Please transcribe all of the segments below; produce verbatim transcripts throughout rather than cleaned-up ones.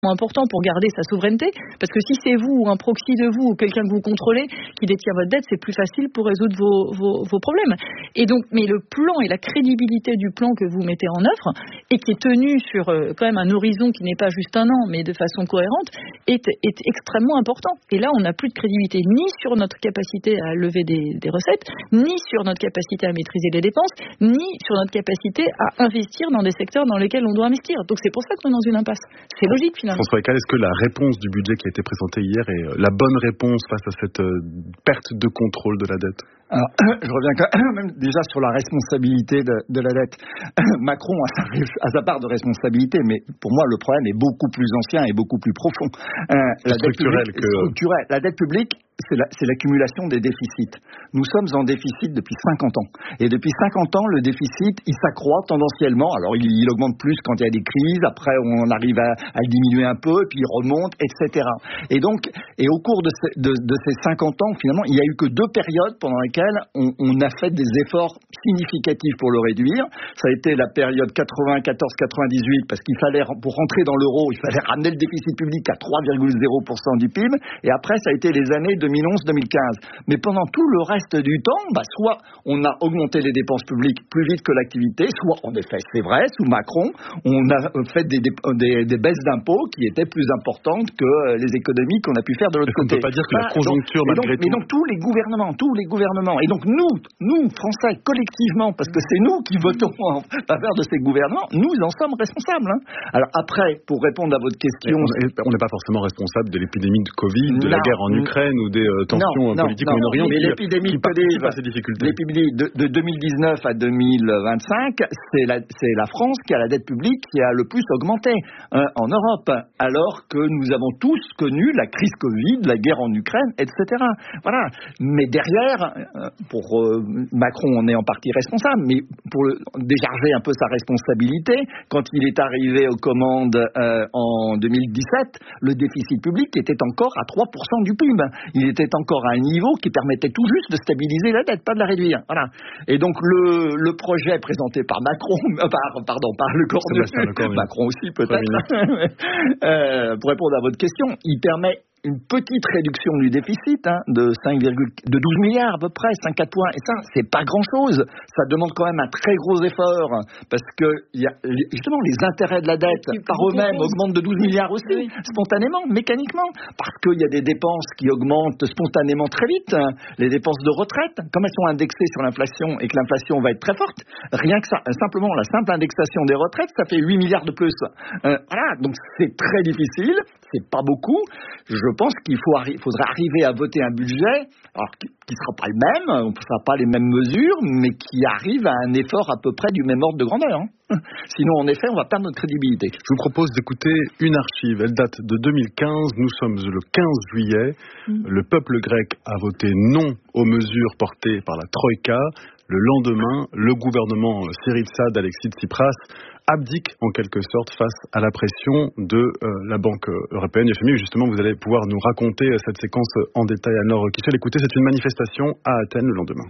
important pour garder sa souveraineté, parce que si c'est vous ou un proxy de vous ou quelqu'un que vous contrôlez qui détient votre dette, c'est plus facile pour résoudre vos, vos, vos problèmes. Et donc, mais le plan et la crédibilité du plan que vous mettez en œuvre et qui est tenu sur euh, quand même un horizon qui n'est pas juste un an, mais de façon cohérente, est, est extrêmement important. Et là, on n'a plus de crédibilité ni sur notre capacité à lever des, des recettes, ni sur notre capacité à maîtriser les dépenses, ni sur notre capacité à investir dans des secteurs dans lesquels on doit investir. Donc c'est pour ça qu'on est dans une impasse. C'est logique finalement. François Heckel, est-ce que la réponse du budget qui a été présenté hier est la bonne réponse face à cette perte de contrôle de la dette ? Alors, je reviens quand même déjà sur la responsabilité de, de la dette. Macron a sa, a sa part de responsabilité, mais pour moi, le problème est beaucoup plus ancien et beaucoup plus profond. Euh, la dette publique, que... structurelle. La dette publique, c'est, la, c'est l'accumulation des déficits. Nous sommes en déficit depuis cinquante ans. Et depuis cinquante ans, le déficit, il s'accroît tendanciellement. Alors, il, il augmente plus quand il y a des crises. Après, on arrive à, à le diminuer un peu, puis il remonte, et cetera. Et donc, et au cours de, ces, de, de ces cinquante ans, finalement, il n'y a eu que deux périodes pendant lesquelles On, on a fait des efforts significatifs pour le réduire. Ça a été la période quatre-vingt-quatorze quatre-vingt-dix-huit, parce qu'il fallait, pour rentrer dans l'euro, il fallait ramener le déficit public à trois virgule zéro pour cent du P I B. Et après, ça a été les années deux mille onze deux mille quinze. Mais pendant tout le reste du temps, bah, soit on a augmenté les dépenses publiques plus vite que l'activité, soit, en effet, c'est vrai, sous Macron, on a fait des, des, des baisses d'impôts qui étaient plus importantes que les économies qu'on a pu faire de l'autre côté. On ne peut pas dire que bah, la conjoncture, donc, malgré donc, tout... Mais donc, tous les gouvernements, tous les gouvernements, et donc nous, nous, Français, collectivement, parce que c'est nous qui votons en faveur de ces gouvernements, nous en sommes responsables. Hein. Alors après, pour répondre à votre question... On n'est pas forcément responsable de l'épidémie de Covid, de non, la guerre en Ukraine ou des euh, tensions non, politiques non, au Moyen-Orient mais qui, l'épidémie qui de Covid, à ces difficultés. L'épidémie de, de deux mille dix-neuf à deux mille vingt-cinq, c'est la, c'est la France qui a la dette publique qui a le plus augmenté hein, en Europe, alors que nous avons tous connu la crise Covid, la guerre en Ukraine, et cetera. Voilà. Mais derrière, pour euh, Macron, on est en partie responsable, mais pour le, décharger un peu sa responsabilité, quand il est arrivé aux commandes euh, en deux mille dix-sept, le déficit public était encore à trois pour cent du P I B. Il était encore à un niveau qui permettait tout juste de stabiliser la dette, pas de la réduire. Voilà. Et donc le, le projet présenté par Macron, euh, par, pardon, par le Cornu, Macron aussi peut-être, euh, pour répondre à votre question, il permet une petite réduction du déficit hein, de cinq virgule douze milliards à peu près, cinq à quatre points. Et ça, c'est pas grand-chose. Ça demande quand même un très gros effort parce que y a, justement les intérêts de la dette par eux-mêmes augmentent de douze milliards aussi, oui. spontanément, mécaniquement, parce qu'il y a des dépenses qui augmentent spontanément très vite. Hein. Les dépenses de retraite, comme elles sont indexées sur l'inflation et que l'inflation va être très forte, rien que ça, simplement la simple indexation des retraites, ça fait huit milliards de plus. Euh, voilà, donc c'est très difficile, c'est pas beaucoup. Je Je pense qu'il faut arri- faudrait arriver à voter un budget alors, qui ne sera pas le même, on ne fera pas les mêmes mesures, mais qui arrive à un effort à peu près du même ordre de grandeur. Hein. Sinon, en effet, on va perdre notre crédibilité. Je vous propose d'écouter une archive. Elle date de deux mille quinze. Nous sommes le quinze juillet. Mmh. Le peuple grec a voté non aux mesures portées par la Troïka. Le lendemain, le gouvernement Syriza d'Alexis Tsipras abdique en quelque sorte face à la pression de euh, la Banque européenne. F M I, justement, vous allez pouvoir nous raconter cette séquence en détail. Alors, Kishel, écoutez, c'est une manifestation à Athènes le lendemain.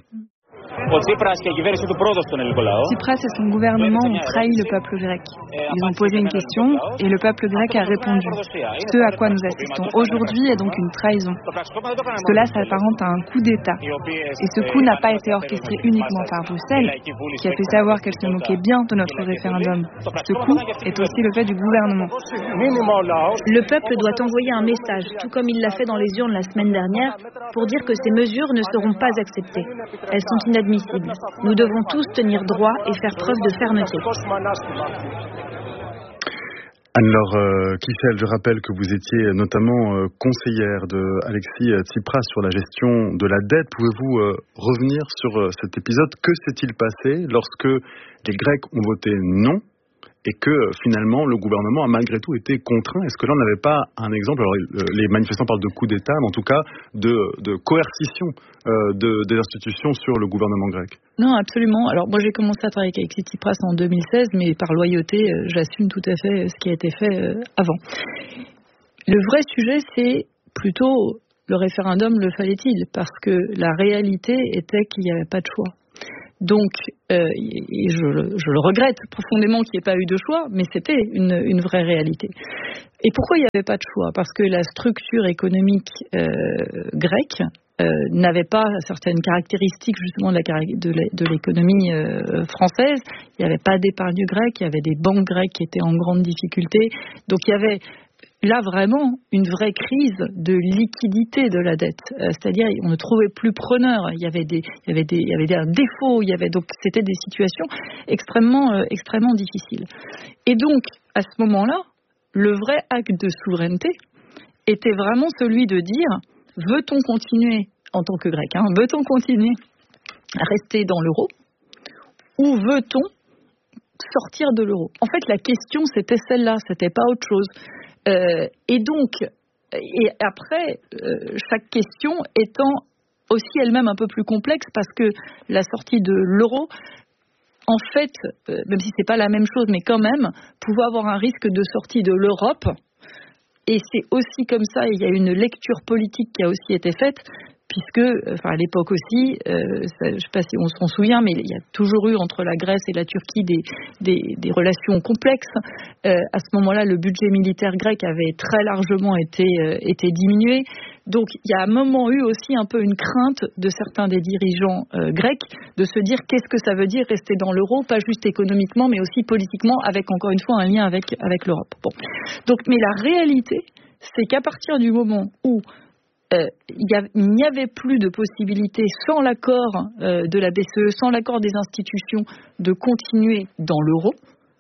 Tsipras et son gouvernement ont trahi le peuple grec. Ils ont posé une question et le peuple grec a répondu. Ce à quoi nous assistons aujourd'hui est donc une trahison. Cela s'apparente à un coup d'État. Et ce coup n'a pas été orchestré uniquement par Bruxelles, qui a fait savoir qu'elle se moquait bien de notre référendum. Ce coup est aussi le fait du gouvernement. Le peuple doit envoyer un message, tout comme il l'a fait dans les urnes la semaine dernière, pour dire que ces mesures ne seront pas acceptées. Elles sont inadmissibles. Nous devons tous tenir droit et faire preuve de fermeté. Alors, euh, Kishel, je rappelle que vous étiez notamment euh, conseillère de Alexis Tsipras sur la gestion de la dette. Pouvez-vous euh, revenir sur euh, cet épisode ? Que s'est-il passé lorsque les Grecs ont voté non et que finalement le gouvernement a malgré tout été contraint? Est-ce que là on n'avait pas un exemple, alors les manifestants parlent de coup d'État, mais en tout cas de, de coercition euh, de, des institutions sur le gouvernement grec? Non, absolument. Alors moi j'ai commencé à travailler avec Alexis Tsipras en deux mille seize, mais par loyauté, euh, j'assume tout à fait ce qui a été fait euh, avant. Le vrai sujet, c'est plutôt le référendum, le fallait-il? Parce que la réalité était qu'il n'y avait pas de choix. Donc, euh, et je, je le regrette profondément qu'il n'y ait pas eu de choix, mais c'était une, une vraie réalité. Et pourquoi il n'y avait pas de choix ? Parce que la structure économique euh, grecque euh, n'avait pas certaines caractéristiques justement de, la, de l'économie euh, française. Il n'y avait pas d'épargne grecque, il y avait des banques grecques qui étaient en grande difficulté. Donc il y avait là vraiment une vraie crise de liquidité de la dette. Euh, c'est-à-dire on ne trouvait plus preneur. Il y avait des, il y avait des, il y avait des défauts. Il y avait donc c'était des situations extrêmement, euh, extrêmement difficiles. Et donc à ce moment-là, le vrai acte de souveraineté était vraiment celui de dire veut-on continuer en tant que grec, hein, veut-on continuer à rester dans l'euro ou veut-on sortir de l'euro ? En fait, la question c'était celle-là, c'était pas autre chose. Euh, et donc, et après, euh, chaque question étant aussi elle-même un peu plus complexe parce que la sortie de l'euro, en fait, euh, même si c'est pas la même chose, mais quand même, pouvait avoir un risque de sortie de l'Europe. Et c'est aussi comme ça, il y a une lecture politique qui a aussi été faite, puisque, enfin à l'époque aussi, euh, ça, je ne sais pas si on s'en souvient, mais il y a toujours eu entre la Grèce et la Turquie des, des, des relations complexes. Euh, à ce moment-là, le budget militaire grec avait très largement été, euh, été diminué. Donc il y a à un moment eu aussi un peu une crainte de certains des dirigeants euh, grecs de se dire qu'est-ce que ça veut dire rester dans l'euro, pas juste économiquement, mais aussi politiquement, avec encore une fois un lien avec, avec l'Europe. Bon. Donc, mais la réalité, c'est qu'à partir du moment où Euh, il n'y avait plus de possibilité, sans l'accord euh, de la B C E, sans l'accord des institutions, de continuer dans l'euro.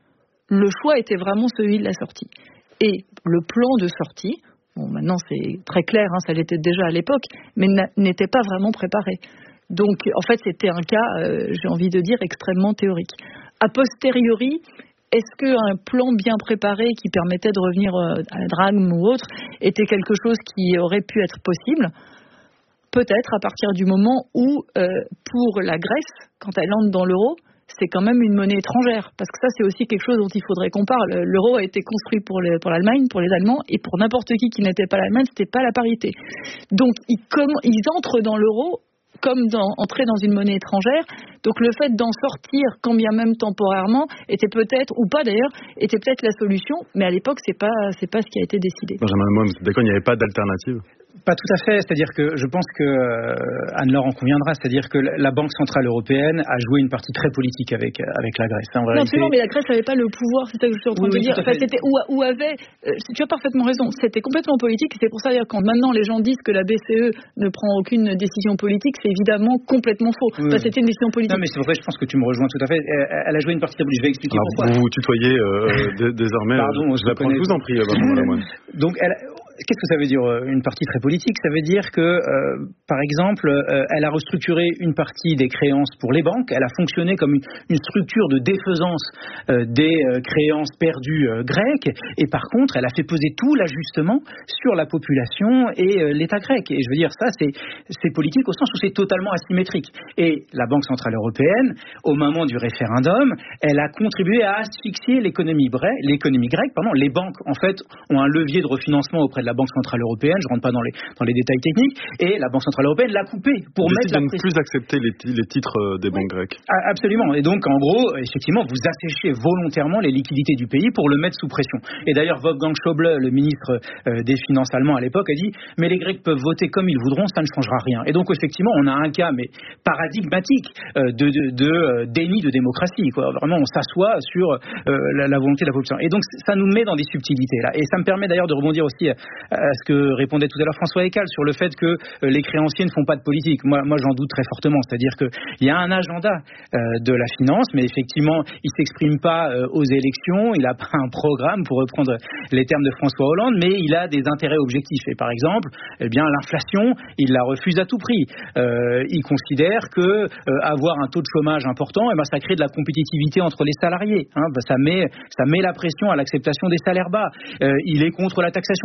Le choix était vraiment celui de la sortie. Et le plan de sortie, bon, maintenant c'est très clair, hein, ça l'était déjà à l'époque, mais n'était pas vraiment préparé. Donc, en fait, c'était un cas, euh, j'ai envie de dire, extrêmement théorique. A posteriori, est-ce qu'un plan bien préparé qui permettait de revenir à la drachme ou autre était quelque chose qui aurait pu être possible ? Peut-être à partir du moment où, euh, pour la Grèce, quand elle entre dans l'euro, c'est quand même une monnaie étrangère. Parce que ça, c'est aussi quelque chose dont il faudrait qu'on parle. L'euro a été construit pour, le, pour l'Allemagne, pour les Allemands, et pour n'importe qui qui n'était pas l'Allemagne, c'était pas la parité. Donc, ils, comme, ils entrent dans l'euro comme dans, entrer dans une monnaie étrangère. Donc le fait d'en sortir, quand bien même temporairement, était peut-être, ou pas d'ailleurs, était peut-être la solution, mais à l'époque, c'est pas, c'est pas ce qui a été décidé. Benjamin Lemoine, d'accord, il n'y avait pas d'alternative ? Pas tout à fait, c'est-à-dire que je pense que euh, Anne-Laure en conviendra, c'est-à-dire que la Banque Centrale Européenne a joué une partie très politique avec, avec la Grèce. En non, absolument, mais la Grèce n'avait pas le pouvoir, c'est ça que je suis en train oui, de oui, dire. Enfin, c'était, ou, ou avait, euh, tu as parfaitement raison, c'était complètement politique, et c'est pour ça d'ailleurs quand maintenant les gens disent que la B C E ne prend aucune décision politique, c'est évidemment complètement faux. Oui. Enfin, c'était une décision politique. Non, mais c'est pour ça que je pense que tu me rejoins tout à fait. Elle, elle a joué une partie très politique, je vais expliquer alors, pourquoi. Vous vous tutoyez euh, désormais, pardon, je, je, je vous en prie, Benjamin Lemoine. Donc, elle... Qu'est-ce que ça veut dire une partie très politique ? Ça veut dire que, euh, par exemple, euh, elle a restructuré une partie des créances pour les banques. Elle a fonctionné comme une, une structure de défaisance euh, des euh, créances perdues euh, grecques. Et par contre, elle a fait peser tout l'ajustement sur la population et euh, l'État grec. Et je veux dire, ça, c'est, c'est politique au sens où c'est totalement asymétrique. Et la Banque Centrale Européenne, au moment du référendum, elle a contribué à asphyxier l'économie, bre- l'économie grecque. Pardon. Les banques, en fait, ont un levier de refinancement auprès de la Banque Centrale Européenne, je ne rentre pas dans les, dans les détails techniques, et la Banque Centrale Européenne l'a coupé pour vous mettre la de ne pression. plus accepter les, les titres des oui. banques grecques. Absolument, et donc en gros, effectivement, vous asséchez volontairement les liquidités du pays pour le mettre sous pression. Et d'ailleurs, Wolfgang Schäuble, le ministre euh, des Finances allemand à l'époque, a dit « mais les Grecs peuvent voter comme ils voudront, ça ne changera rien ». Et donc effectivement, on a un cas mais paradigmatique euh, de, de, de euh, déni de démocratie, quoi. Vraiment, on s'assoit sur euh, la, la volonté de la population. Et donc ça nous met dans des subtilités là. Et ça me permet d'ailleurs de rebondir aussi à, à ce que répondait tout à l'heure François Ekal sur le fait que euh, les créanciers ne font pas de politique. Moi, moi j'en doute très fortement. C'est-à-dire qu'il y a un agenda euh, de la finance, mais effectivement, il ne s'exprime pas euh, aux élections, il n'a pas un programme, pour reprendre les termes de François Hollande, mais il a des intérêts objectifs. Et par exemple, eh bien, l'inflation, il la refuse à tout prix. Euh, il considère que euh, avoir un taux de chômage important, eh ben, ça crée de la compétitivité entre les salariés. Hein, ben, ça met, ça met la pression à l'acceptation des salaires bas. Euh, il est contre la taxation du capital.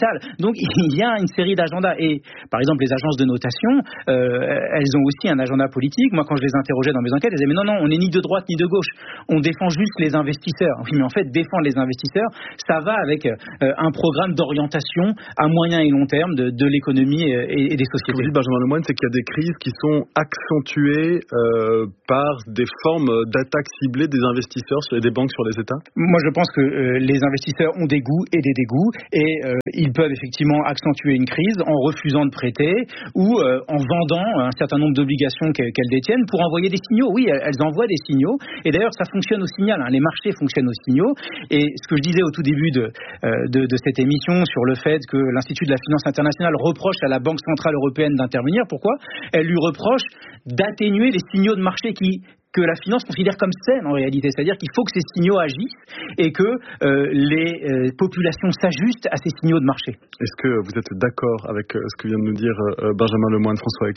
capital. Donc il y a une série d'agendas. Et par exemple, les agences de notation, euh, elles ont aussi un agenda politique. Moi, quand je les interrogeais dans mes enquêtes, elles disaient mais non, non, on n'est ni de droite ni de gauche. On défend juste les investisseurs. Oui, mais en fait, défendre les investisseurs, ça va avec euh, un programme d'orientation à moyen et long terme de, de l'économie et, et des sociétés. Ce que vous dites, Benjamin Lemoine, c'est qu'il y a des crises qui sont accentuées euh, par des formes d'attaques ciblées des investisseurs et des banques sur les États. Moi, je pense que euh, les investisseurs ont des goûts et des dégoûts et euh, ils peuvent effectivement accentuer une crise en refusant de prêter ou euh, en vendant un certain nombre d'obligations qu'elles, qu'elles détiennent pour envoyer des signaux. Oui, elles envoient des signaux et d'ailleurs, ça fonctionne au signal. Hein. Les marchés fonctionnent au signaux. Et ce que je disais au tout début de, euh, de, de cette émission sur le fait que l'Institut de la finance internationale reproche à la Banque centrale européenne d'intervenir, pourquoi ? Elle lui reproche d'atténuer les signaux de marché qui que la finance considère comme saine en réalité. C'est-à-dire qu'il faut que ces signaux agissent et que euh, les euh, populations s'ajustent à ces signaux de marché. Est-ce que vous êtes d'accord avec ce que vient de nous dire euh, Benjamin Lemoine, François Ekal ?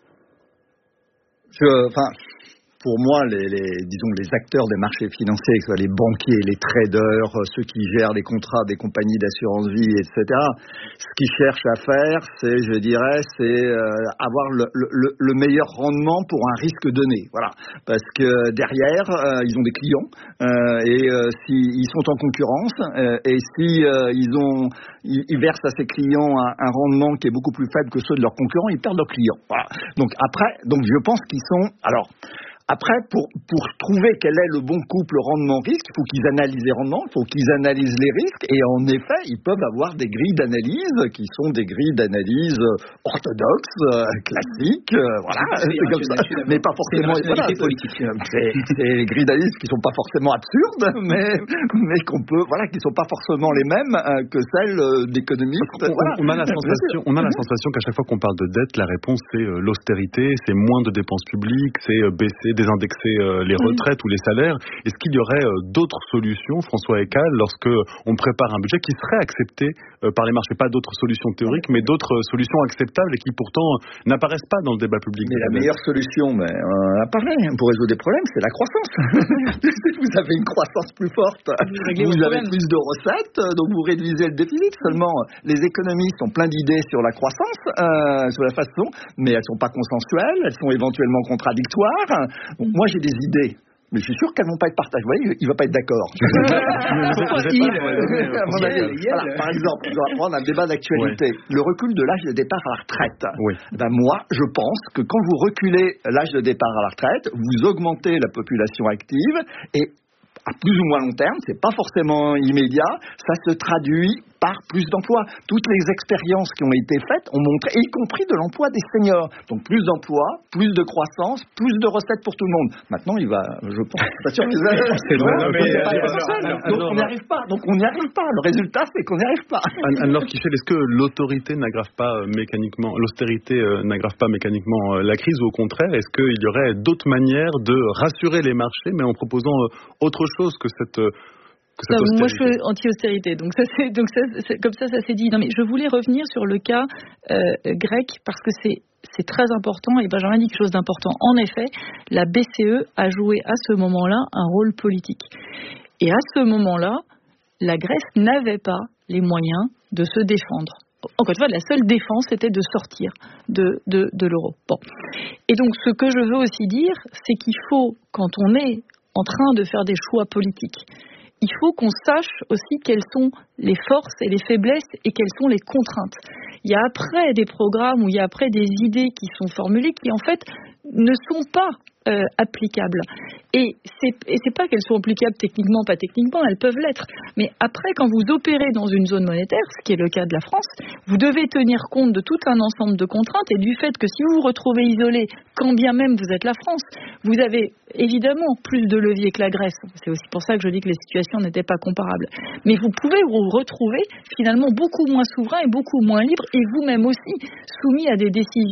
Je, enfin... Pour moi, les, les, disons, les acteurs des marchés financiers, que ce soit les banquiers, les traders, ceux qui gèrent les contrats des compagnies d'assurance vie, et cetera, ce qu'ils cherchent à faire, c'est, je dirais, c'est euh, avoir le, le, le meilleur rendement pour un risque donné. Voilà, parce que derrière, euh, ils ont des clients euh, et euh, s'ils sont en concurrence euh, et si euh, ils ont, ils, ils versent à ces clients un, un rendement qui est beaucoup plus faible que ceux de leurs concurrents, ils perdent leurs clients. Voilà. Donc après, donc je pense qu'ils sont, alors. Après, pour, pour trouver quel est le bon couple rendement-risque, il faut qu'ils analysent les rendements, il faut qu'ils analysent les risques, et en effet, ils peuvent avoir des grilles d'analyse qui sont des grilles d'analyse orthodoxes, euh, classiques, euh, voilà, c'est, c'est comme ça, mais pas forcément, voilà, politique. C'est, c'est des grilles d'analyse qui sont pas forcément absurdes, mais, mais qu'on peut, voilà, qui sont pas forcément les mêmes euh, que celles d'économistes. On, voilà. on a la sensation, on a la sensation qu'à chaque fois qu'on parle de dette, la réponse c'est euh, l'austérité, c'est moins de dépenses publiques, c'est euh, baisser désindexer euh, les retraites mmh. ou les salaires. Est-ce qu'il y aurait euh, d'autres solutions, François Ekal, lorsque on prépare un budget qui serait accepté euh, par les marchés, pas d'autres solutions théoriques, mais d'autres euh, solutions acceptables et qui pourtant euh, n'apparaissent pas dans le débat public? Mais la meilleure solution, mais euh, apparaît pour résoudre des problèmes, c'est la croissance. Vous avez une croissance plus forte, vous, vous avez plus de recettes, donc vous réduisez le déficit. Seulement, les économistes ont plein d'idées sur la croissance, euh, sur la façon, mais elles sont pas consensuelles, elles sont éventuellement contradictoires. Donc, moi, j'ai des idées. Mais je suis sûr qu'elles ne vont pas être partagées. Vous voyez, il ne va pas être d'accord. Par exemple, on va prendre un débat d'actualité. Oui. Le recul de l'âge de départ à la retraite. Oui. Ben moi, je pense que quand vous reculez l'âge de départ à la retraite, vous augmentez la population active et à plus ou moins long terme, c'est pas forcément immédiat, ça se traduit par plus d'emplois. Toutes les expériences qui ont été faites ont montré, y compris de l'emploi des seniors. Donc plus d'emplois, plus de croissance, plus de recettes pour tout le monde. Maintenant, il va, je pense, pas sûr que c'est loin, mais donc on n'y arrive pas. Donc on n'y arrive pas. Le résultat, c'est qu'on n'y arrive pas. Anne-Laure Kiechel, est-ce que l'autorité n'aggrave pas mécaniquement, l'austérité n'aggrave pas mécaniquement la crise, ou au contraire, est-ce qu'il y aurait d'autres manières de rassurer les marchés, mais en proposant autre chose que cette Non, moi, je suis anti-austérité, donc ça, c'est, donc ça, c'est, comme ça, ça s'est dit. Non, mais je voulais revenir sur le cas euh, grec parce que c'est, c'est très important et Benjamin dit quelque chose d'important. En effet, la B C E a joué à ce moment-là un rôle politique. Et à ce moment-là, la Grèce n'avait pas les moyens de se défendre. Encore une fois, la seule défense, c'était de sortir de, de, de l'euro. Bon. Et donc, ce que je veux aussi dire, c'est qu'il faut, quand on est en train de faire des choix politiques, il faut qu'on sache aussi quelles sont les forces et les faiblesses et quelles sont les contraintes. Il y a après des programmes ou il y a après des idées qui sont formulées qui en fait ne sont pas euh, applicables. Et c'est, et c'est pas qu'elles sont applicables techniquement, pas techniquement, elles peuvent l'être. Mais après, quand vous opérez dans une zone monétaire, ce qui est le cas de la France, vous devez tenir compte de tout un ensemble de contraintes et du fait que si vous vous retrouvez isolé, quand bien même vous êtes la France, vous avez évidemment plus de leviers que la Grèce. C'est aussi pour ça que je dis que les situations n'étaient pas comparables. Mais vous pouvez vous retrouver finalement beaucoup moins souverain et beaucoup moins libre et vous-même aussi soumis à des décisions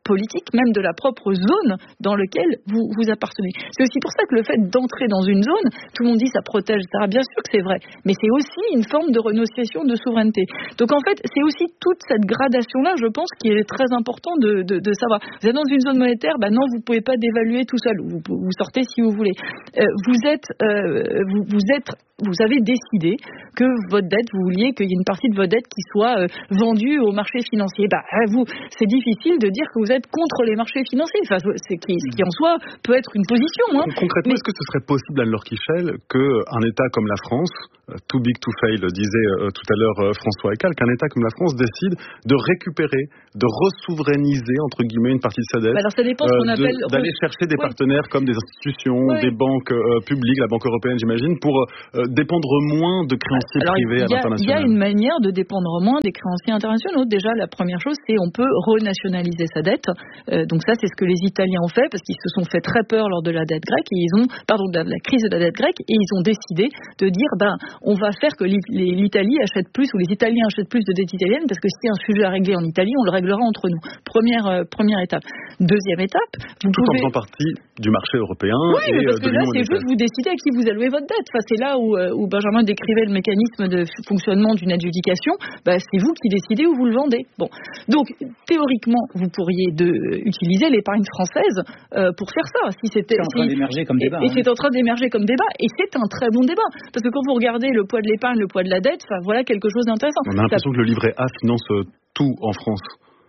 politique, même de la propre zone dans laquelle vous, vous appartenez. C'est aussi pour ça que le fait d'entrer dans une zone, tout le monde dit ça protège, et cetera. Bien sûr que c'est vrai, mais c'est aussi une forme de renonciation de souveraineté. Donc en fait, c'est aussi toute cette gradation-là, je pense, qui est très important de, de, de savoir. Vous êtes dans une zone monétaire, ben non, vous ne pouvez pas dévaluer tout seul. Vous, vous sortez si vous voulez. Euh, vous êtes, euh, vous, vous êtes vous avez décidé que votre dette, vous vouliez qu'il y ait une partie de votre dette qui soit euh, vendue au marché financier. Bah, vous, c'est difficile de dire que vous êtes contre les marchés financiers. Enfin, c'est qui, ce qui en soi peut être une position. Hein. Concrètement, mais... est-ce que ce serait possible, Anne-Laure Kiechel, qu'un État comme la France, euh, too big to fail, disait euh, tout à l'heure euh, François Hecal, qu'un État comme la France décide de récupérer, de resouverainiser, entre guillemets, une partie de sa dette, bah alors ça dépend ce qu'on euh, de, appelle... d'aller chercher des ouais. partenaires comme des institutions, ouais. des banques euh, publiques, la Banque européenne, j'imagine, pour euh, dépendre moins de créanciers alors, privés a, à l'international. Il y a une manière de dépendre moins des créanciers internationaux. Déjà, la première chose, c'est on peut renationaliser sa dette. Euh, donc ça, c'est ce que les Italiens ont fait parce qu'ils se sont fait très peur lors de la dette grecque et ils ont, pardon, de la crise de la dette grecque et ils ont décidé de dire, ben, on va faire que l'Italie achète plus ou les Italiens achètent plus de dette italienne parce que s'il y a un sujet à régler en Italie, on le réglera entre nous. Première euh, première étape. Deuxième étape, vous tout pouvez... en faisant partie du marché européen. Oui, et parce de que là, c'est monétaire. juste vous décidez à qui vous allouez votre dette. Enfin, c'est là où, euh, où Benjamin décrivait le mécanisme de fonctionnement d'une adjudication. Bah, c'est vous qui décidez où vous le vendez. Bon, donc théoriquement, vous pourriez de, euh, utiliser l'épargne française euh, pour faire ça. Si c'était, c'est en train si, d'émerger comme débat. Et, et hein. c'est en train d'émerger comme débat. Et c'est un très bon débat. Parce que quand vous regardez le poids de l'épargne, le poids de la dette, enfin voilà quelque chose d'intéressant. On a l'impression ça... que le livret A finance tout en France.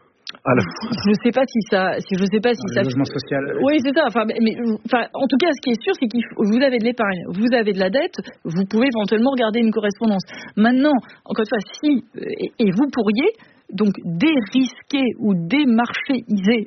À la fois. Je ne sais pas si ça, si je sais pas si le ça. Logement social. Oui, c'est ça. Enfin, mais, enfin, en tout cas, ce qui est sûr, c'est que vous avez de l'épargne, vous avez de la dette, vous pouvez éventuellement regarder une correspondance. Maintenant, encore une fois, si et, et vous pourriez. Donc dérisquer ou démarchéiser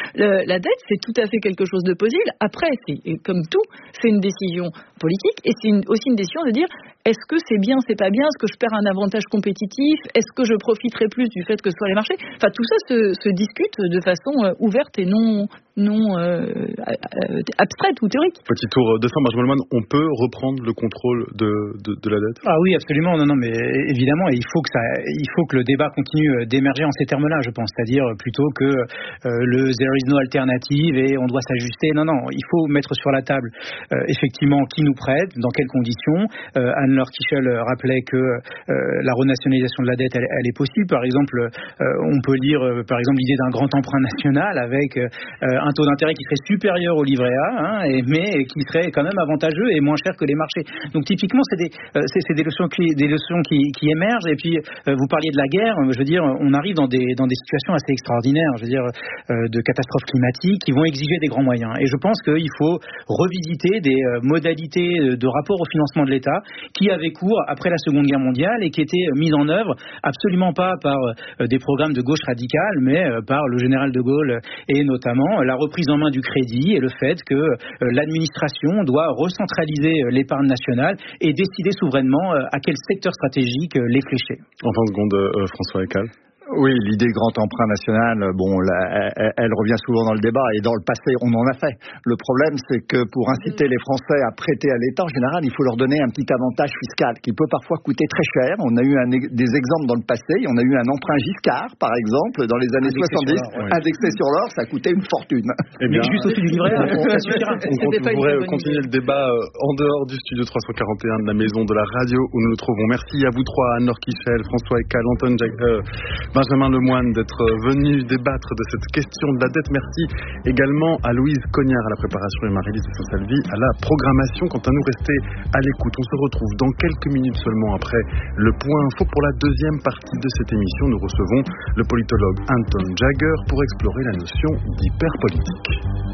la dette, c'est tout à fait quelque chose de possible. Après, c'est comme tout, c'est une décision politique et c'est une, aussi une décision de dire est-ce que c'est bien, c'est pas bien, est-ce que je perds un avantage compétitif, est-ce que je profiterai plus du fait que ce soit les marchés. Enfin, tout ça se, se discute de façon ouverte et non non euh, abstraite ou théorique. Petit tour de fin, Benjamin Lemoine, on peut reprendre le contrôle de, de, de la dette ? Ah oui, absolument. Non, non, mais évidemment, il faut que ça, il faut que le débat continue d'émerger en ces termes-là, je pense, c'est-à-dire plutôt que euh, le there is no alternative et on doit s'ajuster. Non, non, il faut mettre sur la table euh, effectivement qui nous prête, dans quelles conditions. Euh, Anne-Laure Kiechel rappelait que euh, la renationalisation de la dette, elle, elle est possible. Par exemple, euh, on peut lire, euh, par exemple, l'idée d'un grand emprunt national avec euh, un taux d'intérêt qui serait supérieur au livret A, hein, et, mais qui serait quand même avantageux et moins cher que les marchés. Donc typiquement, c'est des, euh, c'est, c'est des leçons, qui, des leçons qui, qui émergent. Et puis, euh, vous parliez de la guerre. Je veux dire, on arrive dans des, dans des situations assez extraordinaires, je veux dire, euh, de catastrophes climatiques qui vont exiger des grands moyens. Et je pense qu'il faut revisiter des euh, modalités de rapport au financement de l'État qui avaient cours après la Seconde Guerre mondiale et qui étaient mises en œuvre absolument pas par euh, des programmes de gauche radicale, mais euh, par le général de Gaulle et notamment la reprise en main du crédit et le fait que euh, l'administration doit recentraliser euh, l'épargne nationale et décider souverainement euh, à quel secteur stratégique euh, les flécher. En vingt secondes, euh, François Hecal. Oui, l'idée grand emprunt national, bon, là, elle, elle revient souvent dans le débat et dans le passé, on en a fait. Le problème, c'est que pour inciter les Français à prêter à l'État, en général, il faut leur donner un petit avantage fiscal qui peut parfois coûter très cher. On a eu un, des exemples dans le passé. On a eu un emprunt Giscard, par exemple, dans les années indexé soixante-dix, sur l'or, ouais. indexé sur l'or, ça coûtait une fortune. Eh bien, juste au-dessus du livret, on, ça suffira. On, on pourrait continuer le débat en dehors du studio trois cent quarante et un de la maison de la radio où nous nous trouvons. Merci à vous trois, Anne-Laure Kiechel, François Hecal, Anton Jack, euh, Benjamin Lemoine, d'être venu débattre de cette question de la dette. Merci également à Louise Cognard à la préparation et Marie-Lise de Saint-Salvi à la programmation. Quant à nous, restez à l'écoute. On se retrouve dans quelques minutes seulement après le point info pour la deuxième partie de cette émission. Nous recevons le politologue Anton Jagger pour explorer la notion d'hyperpolitique.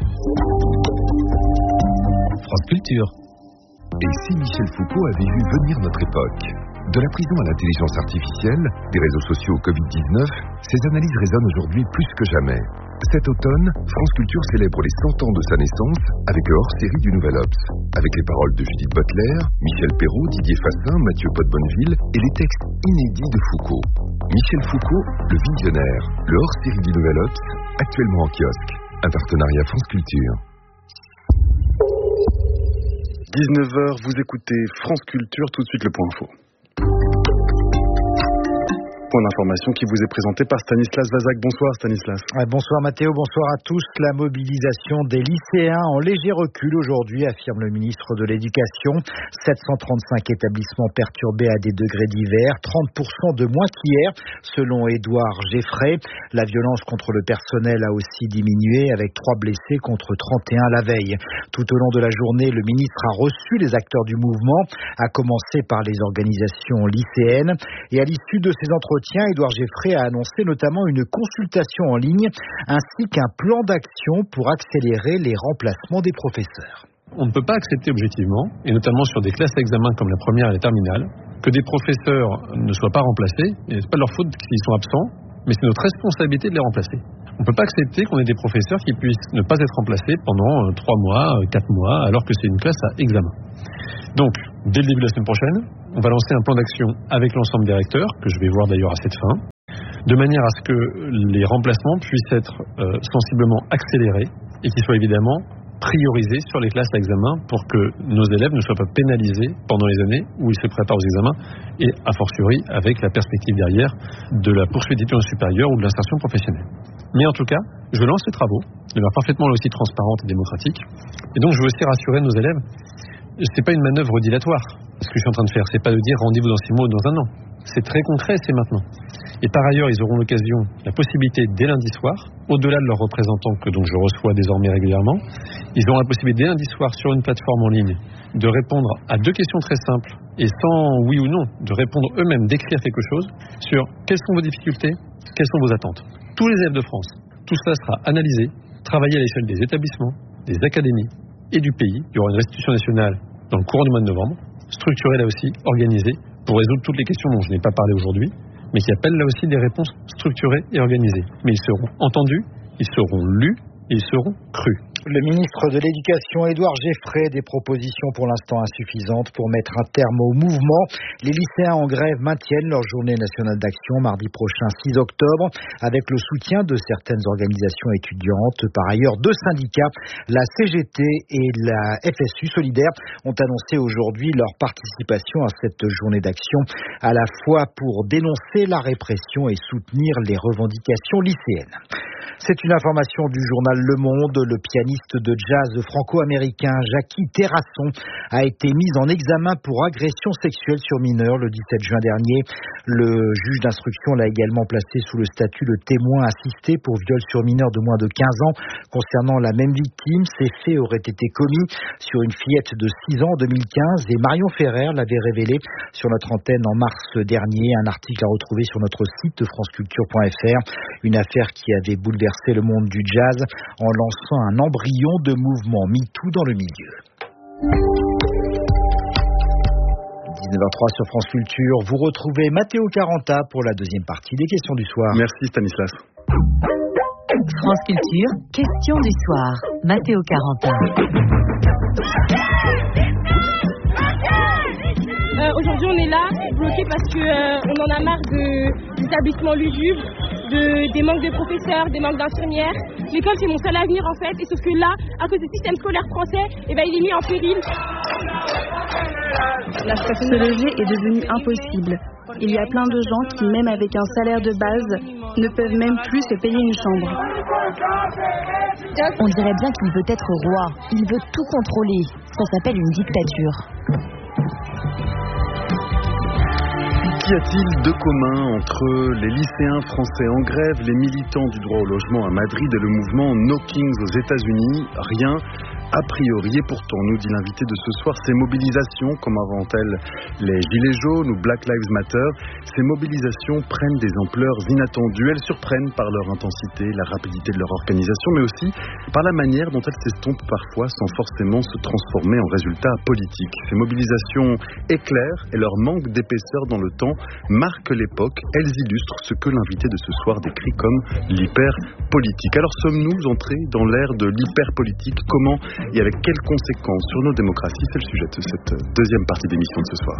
France Culture. Et si Michel Foucault avait vu venir notre époque ? De la prison à l'intelligence artificielle, des réseaux sociaux au covid dix-neuf, ces analyses résonnent aujourd'hui plus que jamais. Cet automne, France Culture célèbre les cent ans de sa naissance avec le hors-série du Nouvel Obs, avec les paroles de Judith Butler, Michel Perrault, Didier Fassin, Mathieu Pot-Bonneville et les textes inédits de Foucault. Michel Foucault, le visionnaire, le hors-série du Nouvel Obs, actuellement en kiosque. Un partenariat France Culture. dix-neuf heures, vous écoutez France Culture, tout de suite le point info. point d'information qui vous est présenté par Stanislas Vazak. Bonsoir Stanislas. Bonsoir Mathéo, bonsoir à tous. La mobilisation des lycéens en léger recul aujourd'hui, affirme le ministre de l'Éducation. sept cent trente-cinq établissements perturbés à des degrés divers, trente pour cent de moins qu'hier, selon Édouard Geffray. La violence contre le personnel a aussi diminué, avec trois blessés contre trente et un la veille. Tout au long de la journée, le ministre a reçu les acteurs du mouvement, à commencer par les organisations lycéennes. Et à l'issue de ces entretiens, Édouard Geffray a annoncé notamment une consultation en ligne ainsi qu'un plan d'action pour accélérer les remplacements des professeurs. On ne peut pas accepter objectivement, et notamment sur des classes à examen comme la première et la terminale, que des professeurs ne soient pas remplacés. Et c'est pas de leur faute s'ils sont absents, mais c'est notre responsabilité de les remplacer. On ne peut pas accepter qu'on ait des professeurs qui puissent ne pas être remplacés pendant trois mois, quatre mois, alors que c'est une classe à examen. Donc, dès le début de la semaine prochaine, on va lancer un plan d'action avec l'ensemble des recteurs, que je vais voir d'ailleurs à cette fin, de manière à ce que les remplacements puissent être euh, sensiblement accélérés et qu'ils soient évidemment priorisés sur les classes à examen pour que nos élèves ne soient pas pénalisés pendant les années où ils se préparent aux examens et a fortiori avec la perspective derrière de la poursuite d'études supérieures ou de l'insertion professionnelle. Mais en tout cas, je lance ces travaux de manière parfaitement là aussi transparente et démocratique. Et donc je veux aussi rassurer nos élèves. C'est pas une manœuvre dilatoire. Ce que je suis en train de faire, c'est pas de dire rendez-vous dans six mois ou dans un an. C'est très concret, c'est maintenant. Et par ailleurs, ils auront l'occasion, la possibilité dès lundi soir, au-delà de leurs représentants que donc je reçois désormais régulièrement, ils auront la possibilité dès lundi soir sur une plateforme en ligne de répondre à deux questions très simples et sans oui ou non, de répondre eux-mêmes, d'écrire quelque chose sur quelles sont vos difficultés, quelles sont vos attentes. Tous les élèves de France, tout cela sera analysé, travaillé à l'échelle des établissements, des académies et du pays. Il y aura une restitution nationale dans le courant du mois de novembre, structurée là aussi, organisée, pour résoudre toutes les questions dont je n'ai pas parlé aujourd'hui, mais qui appellent là aussi des réponses structurées et organisées. Mais ils seront entendus, ils seront lus et ils seront crus. Le ministre de l'Éducation, Édouard Geffray, des propositions pour l'instant insuffisantes pour mettre un terme au mouvement. Les lycéens en grève maintiennent leur journée nationale d'action mardi prochain six octobre avec le soutien de certaines organisations étudiantes. Par ailleurs, deux syndicats, la C G T et la F S U Solidaire, ont annoncé aujourd'hui leur participation à cette journée d'action, à la fois pour dénoncer la répression et soutenir les revendications lycéennes. C'est une information du journal Le Monde. Le pianiste de jazz franco-américain Jackie Terrasson a été mis en examen pour agression sexuelle sur mineur le dix-sept juin dernier. Le juge d'instruction l'a également placé sous le statut de témoin assisté pour viol sur mineur de moins de quinze ans. Concernant la même victime, ces faits auraient été commis sur une fillette de six ans en deux mille quinze et Marion Ferrer l'avait révélé sur notre antenne en mars dernier. Un article à retrouver sur notre site franceculture point f r. Une affaire qui avait bouleversé le monde du jazz en lançant un embryon de mouvement MeToo dans le milieu. dix-neuf heures trois sur France Culture, vous retrouvez Matteo Caranta pour la deuxième partie des questions du soir. Merci Stanislas. France Culture, questions du soir. Matteo Caranta. Euh, aujourd'hui, on est là, bloqué parce que euh, on en a marre de l'établissement lugubre, de des manques de professeurs, des manques d'infirmières. L'école, c'est mon seul avenir en fait, et sauf que là, à cause du système scolaire français, eh ben, il est mis en péril. Se loger est devenu impossible. Il y a plein de gens qui, même avec un salaire de base, ne peuvent même plus se payer une chambre. On dirait bien qu'il veut être roi. Il veut tout contrôler. Ça s'appelle une dictature. Qu'y a-t-il de commun entre les lycéens français en grève, les militants du droit au logement à Madrid et le mouvement No Kings aux États-Unis? Rien. A priori, et pourtant, nous dit l'invité de ce soir, ces mobilisations, comme avant-elles les Gilets jaunes ou Black Lives Matter, ces mobilisations prennent des ampleurs inattendues. Elles surprennent par leur intensité, la rapidité de leur organisation, mais aussi par la manière dont elles s'estompent parfois sans forcément se transformer en résultats politiques. Ces mobilisations éclairent et leur manque d'épaisseur dans le temps marquent l'époque. Elles illustrent ce que l'invité de ce soir décrit comme l'hyperpolitique. Alors sommes-nous entrés dans l'ère de l'hyperpolitique? Comment et avec quelles conséquences sur nos démocraties? C'est le sujet de cette deuxième partie d'émission de ce soir.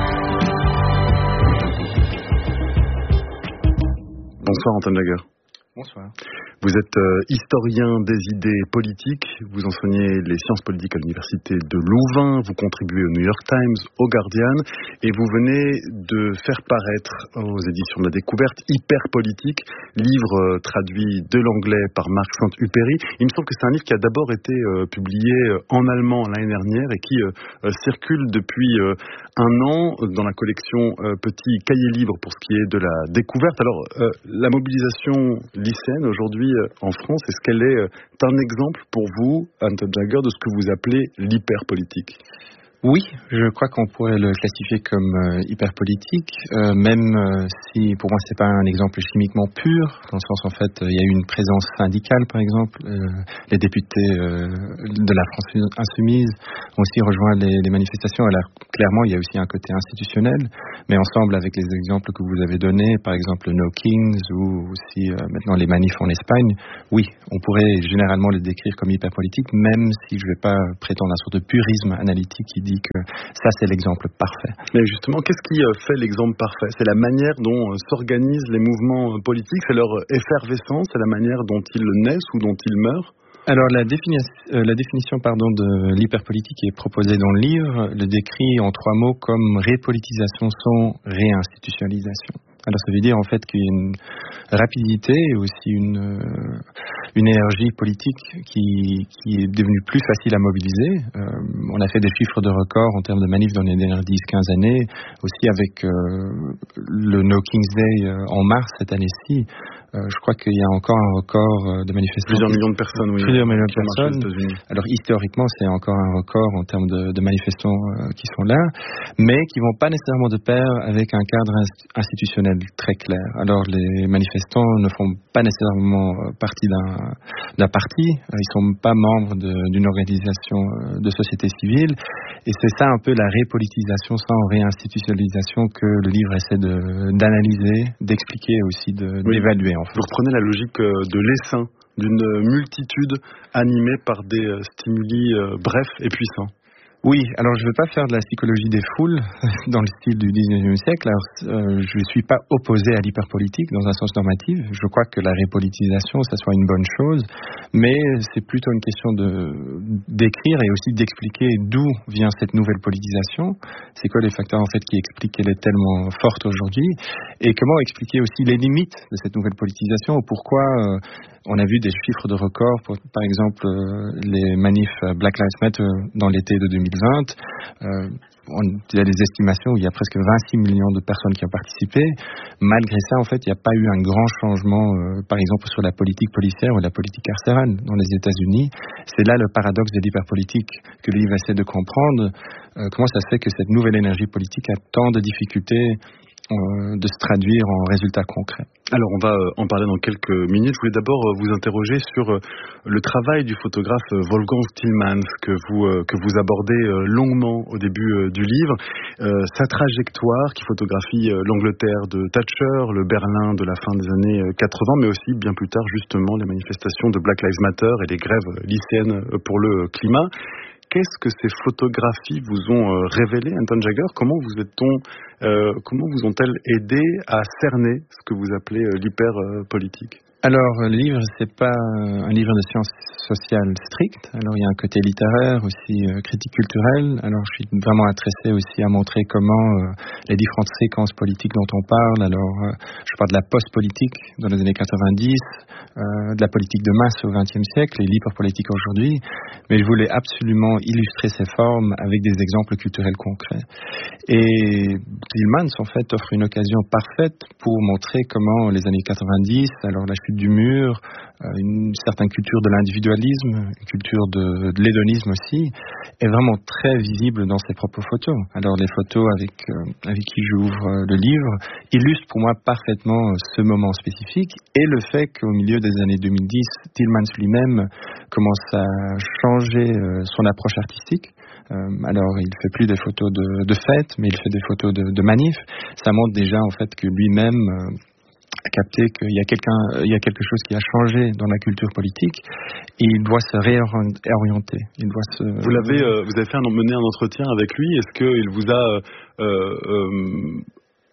Bonsoir Antoine Lagueur. Bonsoir. Vous êtes euh, historien des idées politiques, vous enseignez les sciences politiques à l'université de Louvain, vous contribuez au New York Times, au Guardian, et vous venez de faire paraître aux éditions de la Découverte Hyper Politique, livre euh, traduit de l'anglais par Marc Saint-Upéry. Il me semble que c'est un livre qui a d'abord été euh, publié en allemand l'année dernière et qui euh, circule depuis euh, un an dans la collection euh, Petit Cahier Libre pour ce qui est de la découverte. Alors, euh, la mobilisation lycéenne aujourd'hui euh, en France, est-ce qu'elle est euh, un exemple pour vous, Anton Jagger, de ce que vous appelez l'hyperpolitique ? Oui, je crois qu'on pourrait le classifier comme euh, hyper politique, euh, même euh, si pour moi c'est pas un exemple chimiquement pur, dans le sens en fait il y a eu une présence syndicale par exemple, euh, les députés euh, de la France insoumise ont aussi rejoint les, les manifestations. Alors clairement il y a aussi un côté institutionnel, mais ensemble avec les exemples que vous avez donnés, par exemple No Kings ou aussi euh, maintenant les manifs en Espagne, oui, on pourrait généralement les décrire comme hyper politique, même si je vais pas prétendre un sorte de purisme analytique qui dit que ça c'est l'exemple parfait. Mais justement, qu'est-ce qui fait l'exemple parfait ? C'est la manière dont s'organisent les mouvements politiques, c'est leur effervescence, c'est la manière dont ils naissent ou dont ils meurent ? Alors la, défini- euh, la définition pardon, de l'hyperpolitique qui est proposée dans le livre le décrit en trois mots comme répolitisation sans réinstitutionnalisation. Alors ça veut dire en fait qu'il y a une rapidité et aussi une, euh, une énergie politique qui, qui est devenue plus facile à mobiliser. Euh, on a fait des chiffres de record en termes de manifs dans les dernières dix à quinze années, aussi avec euh, le No Kings Day euh, en mars cette année-ci. Euh, je crois qu'il y a encore un record de manifestations. Plusieurs millions de personnes, oui. Plusieurs millions de personnes. Alors historiquement, c'est encore un record en termes de, de manifestants euh, qui sont là, mais qui vont pas nécessairement de pair avec un cadre institutionnel très clair. Alors les manifestants ne font pas nécessairement partie d'un, d'un parti, ils sont pas membres de, d'une organisation de société civile, et c'est ça un peu la répolitisation sans réinstitutionnalisation que le livre essaie de, d'analyser, d'expliquer et aussi de, oui. d'évaluer. En fait. Vous reprenez la logique de l'essaim d'une multitude animée par des stimuli brefs et puissants. Oui, alors je ne veux pas faire de la psychologie des foules dans le style du dix-neuvième siècle. Alors, euh, je ne suis pas opposé à l'hyperpolitique dans un sens normatif. Je crois que la répolitisation, ça soit une bonne chose, mais c'est plutôt une question de d'écrire et aussi d'expliquer d'où vient cette nouvelle politisation. C'est quoi les facteurs en fait qui expliquent qu'elle est tellement forte aujourd'hui, et comment expliquer aussi les limites de cette nouvelle politisation, ou pourquoi euh, on a vu des chiffres de record, pour, par exemple euh, les manifs Black Lives Matter dans l'été de deux mille vingt. Euh, on, il y a des estimations où il y a presque vingt-six millions de personnes qui ont participé. Malgré ça, en fait, il n'y a pas eu un grand changement, euh, par exemple, sur la politique policière ou la politique carcérale dans les États-Unis. C'est là le paradoxe de l'hyperpolitique que le livre essaie de comprendre. Euh, comment ça se fait que cette nouvelle énergie politique a tant de difficultés euh, de se traduire en résultats concrets? Alors on va en parler dans quelques minutes. Je voulais d'abord vous interroger sur le travail du photographe Wolfgang Tillmans que vous, que vous abordez longuement au début du livre. Euh, sa trajectoire qui photographie l'Angleterre de Thatcher, le Berlin de la fin des années quatre-vingts, mais aussi bien plus tard justement les manifestations de Black Lives Matter et les grèves lycéennes pour le climat. Qu'est-ce que ces photographies vous ont euh, révélé, Anton Jagger ? Comment vous êtes-on, euh, comment vous ont-elles aidé à cerner ce que vous appelez euh, l'hyper-politique ? Alors, le livre, c'est pas un livre de sciences sociales strictes. Alors, il y a un côté littéraire, aussi euh, critique culturelle. Alors, je suis vraiment intéressé aussi à montrer comment euh, les différentes séquences politiques dont on parle. Alors, euh, je parle de la post-politique dans les années quatre-vingt-dix, euh, de la politique de masse au vingtième siècle et l'hyperpolitique aujourd'hui. Mais je voulais absolument illustrer ces formes avec des exemples culturels concrets. Et Tillmans, en fait, offre une occasion parfaite pour montrer comment les années quatre-vingt-dix, alors la du mur, une certaine culture de l'individualisme, une culture de, de l'hédonisme aussi, est vraiment très visible dans ses propres photos. Alors les photos avec, euh, avec qui j'ouvre le livre illustrent pour moi parfaitement ce moment spécifique, et le fait qu'au milieu des années deux mille dix, Tillmans lui-même commence à changer euh, son approche artistique. Euh, alors, il fait plus des photos de, de fêtes, mais il fait des photos de, de manifs. Ça montre déjà en fait que lui-même euh, a capté qu'il y a quelqu'un, il y a quelque chose qui a changé dans la culture politique, et il doit se réorienter. Il doit se. Vous l'avez, euh, vous avez fait un, mené un entretien avec lui. Est-ce qu'il vous a euh, euh,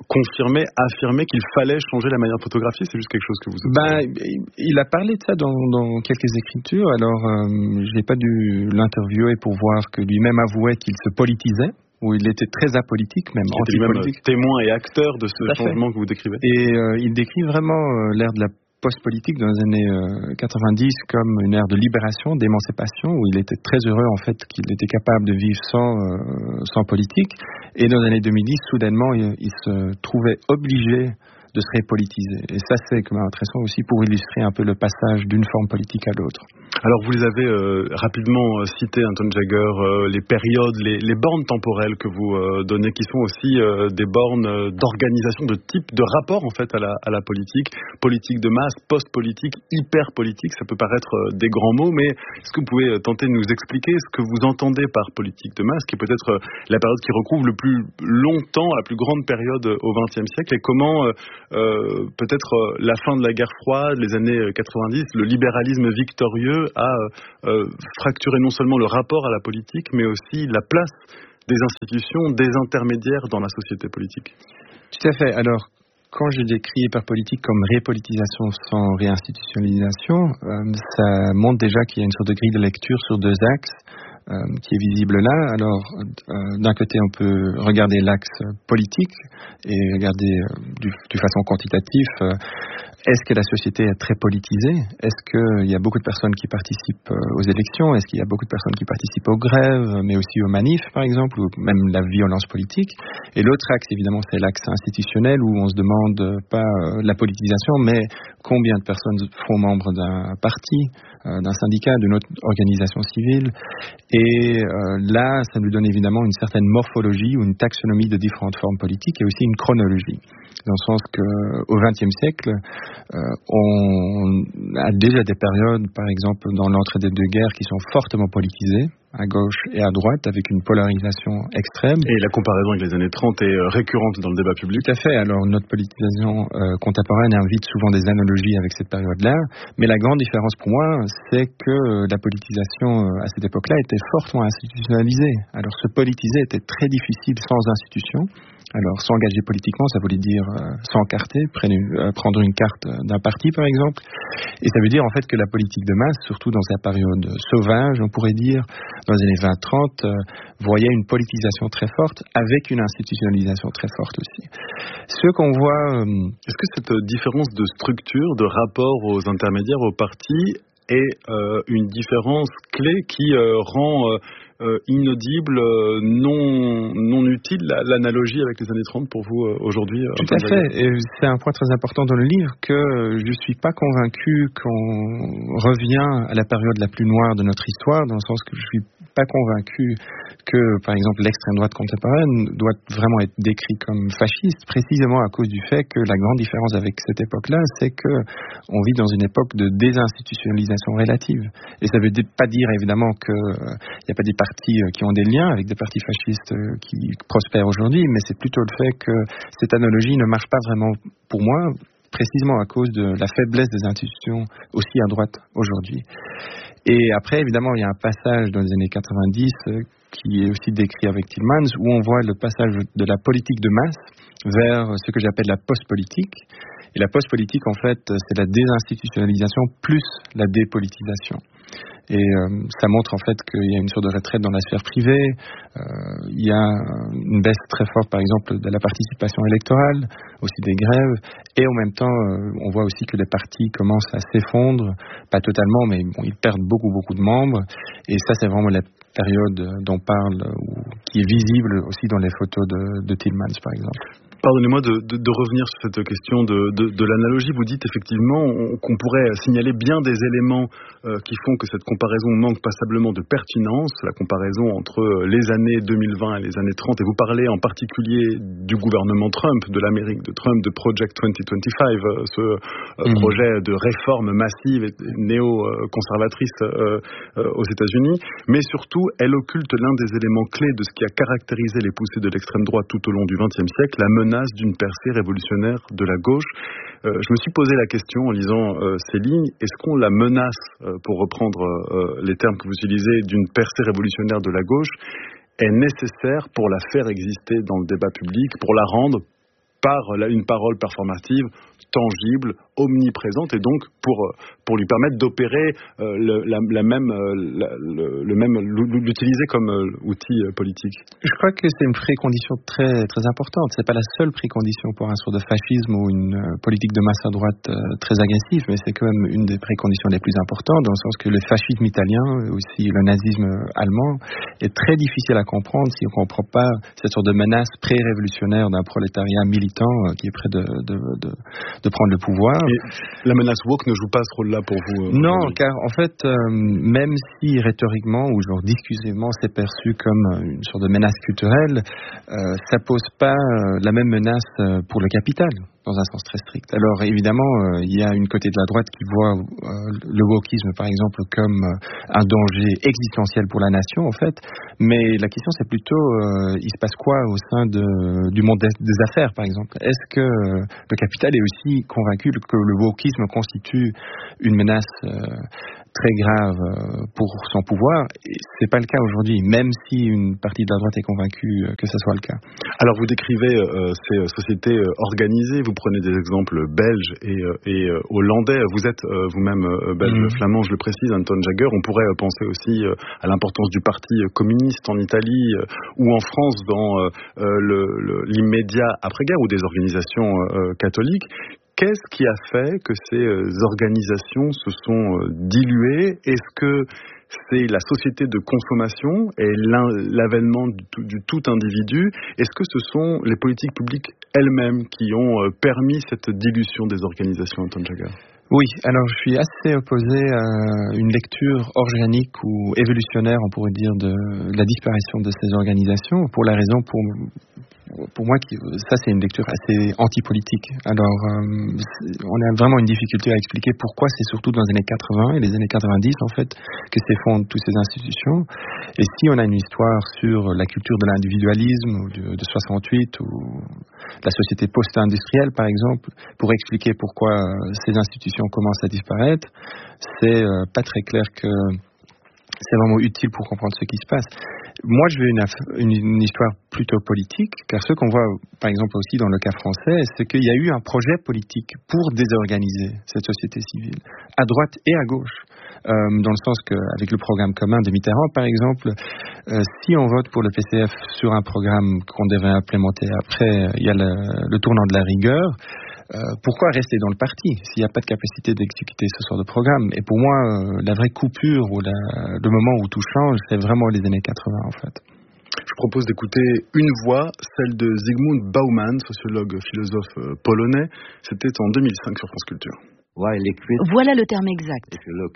confirmé, affirmé qu'il fallait changer la manière de photographier? C'est juste quelque chose que vous... Ben, il a parlé de ça dans, dans quelques écritures. Alors, euh, je n'ai pas dû l'interviewer pour voir que lui-même avouait qu'il se politisait, où il était très apolitique, même anti-politique. Témoin et acteur de ce changement que vous décrivez. Et euh, il décrit vraiment euh, l'ère de la post-politique dans les années euh, quatre-vingt-dix comme une ère de libération, d'émancipation, où il était très heureux en fait qu'il était capable de vivre sans, euh, sans politique. Et dans les années deux mille dix, soudainement, il, il se trouvait obligé de se répolitiser. Et ça, c'est quand même intéressant aussi pour illustrer un peu le passage d'une forme politique à l'autre. Alors, vous les avez euh, rapidement euh, cités, Anton Jagger, euh, les périodes, les, les bornes temporelles que vous euh, donnez, qui sont aussi euh, des bornes euh, d'organisation, de type, de rapport en fait à la, à la politique, politique de masse, post-politique, hyper-politique. Ça peut paraître euh, des grands mots, mais est-ce que vous pouvez euh, tenter de nous expliquer ce que vous entendez par politique de masse, qui est peut-être euh, la période qui recouvre le plus longtemps, la plus grande période euh, au vingtième siècle, et comment... Euh, Euh, peut-être euh, la fin de la guerre froide, les années quatre-vingt-dix, le libéralisme victorieux a euh, fracturé non seulement le rapport à la politique, mais aussi la place des institutions, des intermédiaires dans la société politique. Tout à fait. Alors, quand je décris hyperpolitique comme répolitisation sans réinstitutionnalisation, euh, ça montre déjà qu'il y a une sorte de grille de lecture sur deux axes. Euh, qui est visible là. Alors, euh, d'un côté, on peut regarder l'axe politique et regarder euh, du, de façon quantitative. Euh, est-ce que la société est très politisée? Est-ce qu'il y a beaucoup de personnes qui participent euh, aux élections? Est-ce qu'il y a beaucoup de personnes qui participent aux grèves, mais aussi aux manifs, par exemple, ou même la violence politique? Et l'autre axe, évidemment, c'est l'axe institutionnel, où on se demande euh, pas euh, la politisation, mais combien de personnes font membre d'un parti, euh, d'un syndicat, d'une autre organisation civile. Et euh, là, ça nous donne évidemment une certaine morphologie ou une taxonomie de différentes formes politiques et aussi une chronologie. Dans le sens qu'au vingtième siècle, euh, on a déjà des périodes, par exemple, dans l'entre-deux-guerres qui sont fortement politisées, à gauche et à droite, avec une polarisation extrême. Et la comparaison avec les années trente est récurrente dans le débat public. Tout à fait. Alors, notre politisation euh, contemporaine invite souvent des analogies avec cette période-là. Mais la grande différence pour moi, c'est que la politisation euh, à cette époque-là était fortement institutionnalisée. Alors, se politiser était très difficile sans institution. Alors, s'engager politiquement, ça voulait dire euh, s'encarter, euh, prendre une carte d'un parti, par exemple. Et ça veut dire, en fait, que la politique de masse, surtout dans sa période sauvage, on pourrait dire, dans les années vingt trente, euh, voyait une politisation très forte, avec une institutionnalisation très forte aussi. Ce qu'on voit... Euh, Est-ce que cette différence de structure, de rapport aux intermédiaires, aux partis, est euh, une différence clé qui euh, rend... Euh, Euh, inaudible, euh, non, non utile, la, l'analogie avec les années trente pour vous euh, aujourd'hui? Euh, Tout à fait, et c'est un point très important dans le livre que je ne suis pas convaincu qu'on revient à la période la plus noire de notre histoire, dans le sens que je ne suis pas convaincu que, par exemple, l'extrême droite contemporaine doit vraiment être décrit comme fasciste, précisément à cause du fait que la grande différence avec cette époque-là, c'est qu'on vit dans une époque de désinstitutionnalisation relative. Et ça ne veut pas dire, évidemment, qu'il n'y a pas des partis qui ont des liens avec des partis fascistes qui prospèrent aujourd'hui, mais c'est plutôt le fait que cette analogie ne marche pas vraiment pour moi, précisément à cause de la faiblesse des institutions aussi à droite aujourd'hui. Et après, évidemment, il y a un passage dans les années quatre-vingt-dix euh, qui est aussi décrit avec Tillmans, où on voit le passage de la politique de masse vers ce que j'appelle la post-politique. Et la post-politique, en fait, c'est la désinstitutionnalisation plus la dépolitisation. Et euh, ça montre en fait qu'il y a une sorte de retraite dans la sphère privée, euh, il y a une baisse très forte par exemple de la participation électorale, aussi des grèves, et en même temps euh, on voit aussi que les partis commencent à s'effondrer, pas totalement mais bon, ils perdent beaucoup beaucoup de membres, et ça c'est vraiment la période dont on parle, ou, qui est visible aussi dans les photos de, de Tillmans par exemple. Pardonnez-moi de, de, de revenir sur cette question de, de, de l'analogie. Vous dites effectivement on, qu'on pourrait signaler bien des éléments euh, qui font que cette comparaison manque passablement de pertinence, la comparaison entre les années deux mille vingt et les années trente, et vous parlez en particulier du gouvernement Trump, de l'Amérique de Trump, de Project vingt vingt-cinq, euh, ce euh, mmh. projet de réforme massive et néo-conservatrice euh, euh, aux États-Unis, mais surtout elle occulte l'un des éléments clés de ce qui a caractérisé les poussées de l'extrême droite tout au long du vingtième siècle, la menace d'une percée révolutionnaire de la gauche. Euh, je me suis posé la question en lisant euh, ces lignes, est-ce qu'on la menace, euh, pour reprendre euh, les termes que vous utilisez, d'une percée révolutionnaire de la gauche, est nécessaire pour la faire exister dans le débat public, pour la rendre par une parole performative tangible, omniprésente, et donc pour pour lui permettre d'opérer euh, le, la, la même la, le, le même l'utiliser comme euh, outil euh, politique. Je crois que c'est une précondition très très importante. C'est pas la seule précondition pour un sort de fascisme ou une euh, politique de masse à droite euh, très agressive, mais c'est quand même une des préconditions les plus importantes, dans le sens que le fascisme italien, aussi le nazisme allemand, est très difficile à comprendre si on ne comprend pas cette sorte de menace pré-révolutionnaire d'un prolétariat militant euh, qui est prêt de, de, de, de prendre le pouvoir. Et la menace woke ne joue pas ce rôle-là pour vous? Euh, non, car en fait, euh, même si rhétoriquement ou genre discursivement c'est perçu comme une sorte de menace culturelle, euh, ça pose pas euh, la même menace euh, pour le capital, dans un sens très strict. Alors évidemment, euh, il y a une côté de la droite qui voit euh, le wokisme, par exemple, comme euh, un danger existentiel pour la nation, en fait. Mais la question, c'est plutôt, euh, il se passe quoi au sein de, du monde des, des affaires, par exemple? Est-ce que euh, le capital est aussi convaincu que le wokisme constitue une menace euh, très grave euh, pour son pouvoir? Et c'est pas le cas aujourd'hui, même si une partie de la droite est convaincue euh, que ce soit le cas. Alors vous décrivez euh, ces sociétés euh, organisées, vous prenez des exemples belges et, euh, et euh, hollandais. Vous êtes euh, vous-même euh, belge mmh. flamand, je le précise, Anton Jagger. On pourrait euh, penser aussi euh, à l'importance du parti euh, communiste en Italie euh, ou en France dans euh, le, le, l'immédiat après-guerre, ou des organisations euh, catholiques. Qu'est-ce qui a fait que ces organisations se sont diluées? Est-ce que c'est la société de consommation et l'avènement du tout, du tout individu? Est-ce que ce sont les politiques publiques elles-mêmes qui ont permis cette dilution des organisations, Anton Jagger? Oui, alors je suis assez opposé à une lecture organique ou évolutionnaire, on pourrait dire, de la disparition de ces organisations, pour la raison pour... Pour moi, ça c'est une lecture assez anti-politique. Alors, euh, on a vraiment une difficulté à expliquer pourquoi c'est surtout dans les années quatre-vingts et les années quatre-vingt-dix en fait que s'effondrent toutes ces institutions. Et si on a une histoire sur la culture de l'individualisme ou de, de soixante-huit ou la société post-industrielle par exemple, pour expliquer pourquoi ces institutions commencent à disparaître, c'est euh, pas très clair que c'est vraiment utile pour comprendre ce qui se passe. Moi, je veux une, une, une histoire plutôt politique, car ce qu'on voit, par exemple, aussi dans le cas français, c'est qu'il y a eu un projet politique pour désorganiser cette société civile, à droite et à gauche. Euh, dans le sens qu'avec le programme commun de Mitterrand, par exemple, euh, si on vote pour le P C F sur un programme qu'on devrait implémenter après, il y a le, le tournant de la rigueur. Euh, pourquoi rester dans le parti s'il n'y a pas de capacité d'exécuter ce sort de programme? Et pour moi, euh, la vraie coupure ou la, le moment où tout change, c'est vraiment les années quatre-vingts en fait. Je propose d'écouter une voix, celle de Zygmunt Bauman, sociologue philosophe polonais. C'était en deux mille cinq sur France Culture. Voilà le terme exact.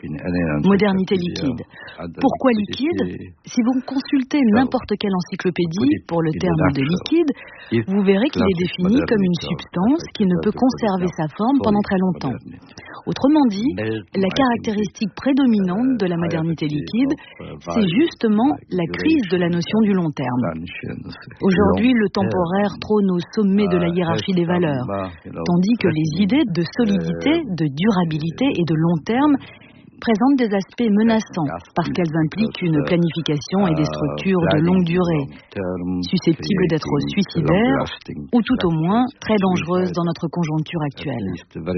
Modernité liquide. Pourquoi liquide? Si vous consultez n'importe quelle encyclopédie pour le terme de liquide, vous verrez qu'il est défini comme une substance qui ne peut conserver sa forme pendant très longtemps. Autrement dit, la caractéristique prédominante de la modernité liquide, c'est justement la crise de la notion du long terme. Aujourd'hui, le temporaire trône au sommet de la hiérarchie des valeurs, tandis que les idées de solidité, de durabilité et de long terme présentent des aspects menaçants parce qu'elles impliquent une planification et des structures de longue durée, susceptibles d'être suicidaires ou tout au moins très dangereuses dans notre conjoncture actuelle.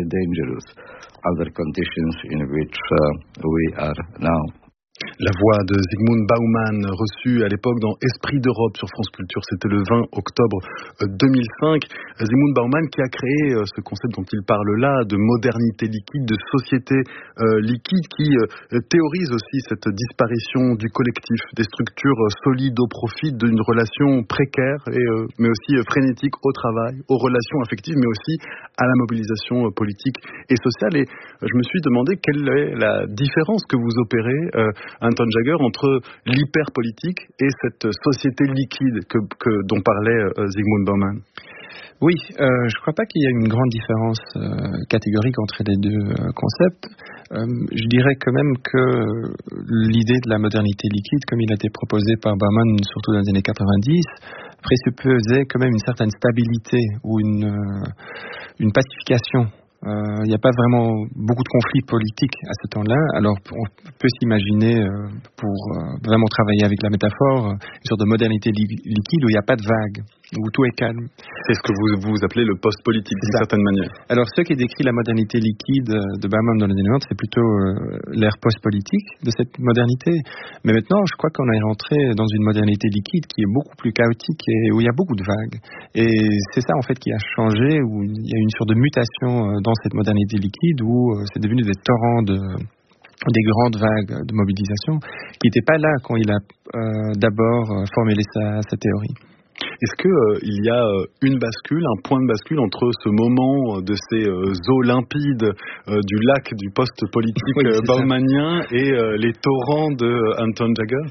La voix de Zygmunt Bauman, reçue à l'époque dans Esprit d'Europe sur France Culture, c'était le vingt octobre deux mille cinq. Zygmunt Bauman qui a créé ce concept dont il parle là, de modernité liquide, de société euh, liquide, qui euh, théorise aussi cette disparition du collectif, des structures solides au profit d'une relation précaire, et, euh, mais aussi frénétique au travail, aux relations affectives, mais aussi à la mobilisation politique et sociale. Et je me suis demandé quelle est la différence que vous opérez, euh, Anton Jagger, entre l'hyperpolitique et cette société liquide que, que, dont parlait euh, Zygmunt Bauman. Oui, euh, je ne crois pas qu'il y ait une grande différence euh, catégorique entre les deux euh, concepts. Euh, je dirais quand même que l'idée de la modernité liquide, comme il a été proposé par Bauman, surtout dans les années quatre-vingt-dix, présupposait quand même une certaine stabilité ou une, euh, une pacification. Il euh, n'y a pas vraiment beaucoup de conflits politiques à ce temps-là. Alors on peut s'imaginer, euh, pour euh, vraiment travailler avec la métaphore, une sorte de modernité li- liquide où il n'y a pas de vagues. où tout est calme. C'est ce que vous, vous appelez le post-politique, d'une certaine manière. Alors, ce qui décrit la modernité liquide de Bauman dans les années quatre-vingt, c'est plutôt euh, l'ère post-politique de cette modernité. Mais maintenant, je crois qu'on est rentré dans une modernité liquide qui est beaucoup plus chaotique et où il y a beaucoup de vagues. Et c'est ça, en fait, qui a changé, où il y a une sorte de mutation dans cette modernité liquide, où euh, c'est devenu des torrents de... des grandes vagues de mobilisation qui n'étaient pas là quand il a euh, d'abord formulé sa, sa théorie. Est-ce qu'il euh, y a euh, une bascule, un point de bascule entre ce moment de ces euh, eaux limpides euh, du lac du post-politique oui, euh, baumanien et euh, les torrents de euh, Anton Jagger?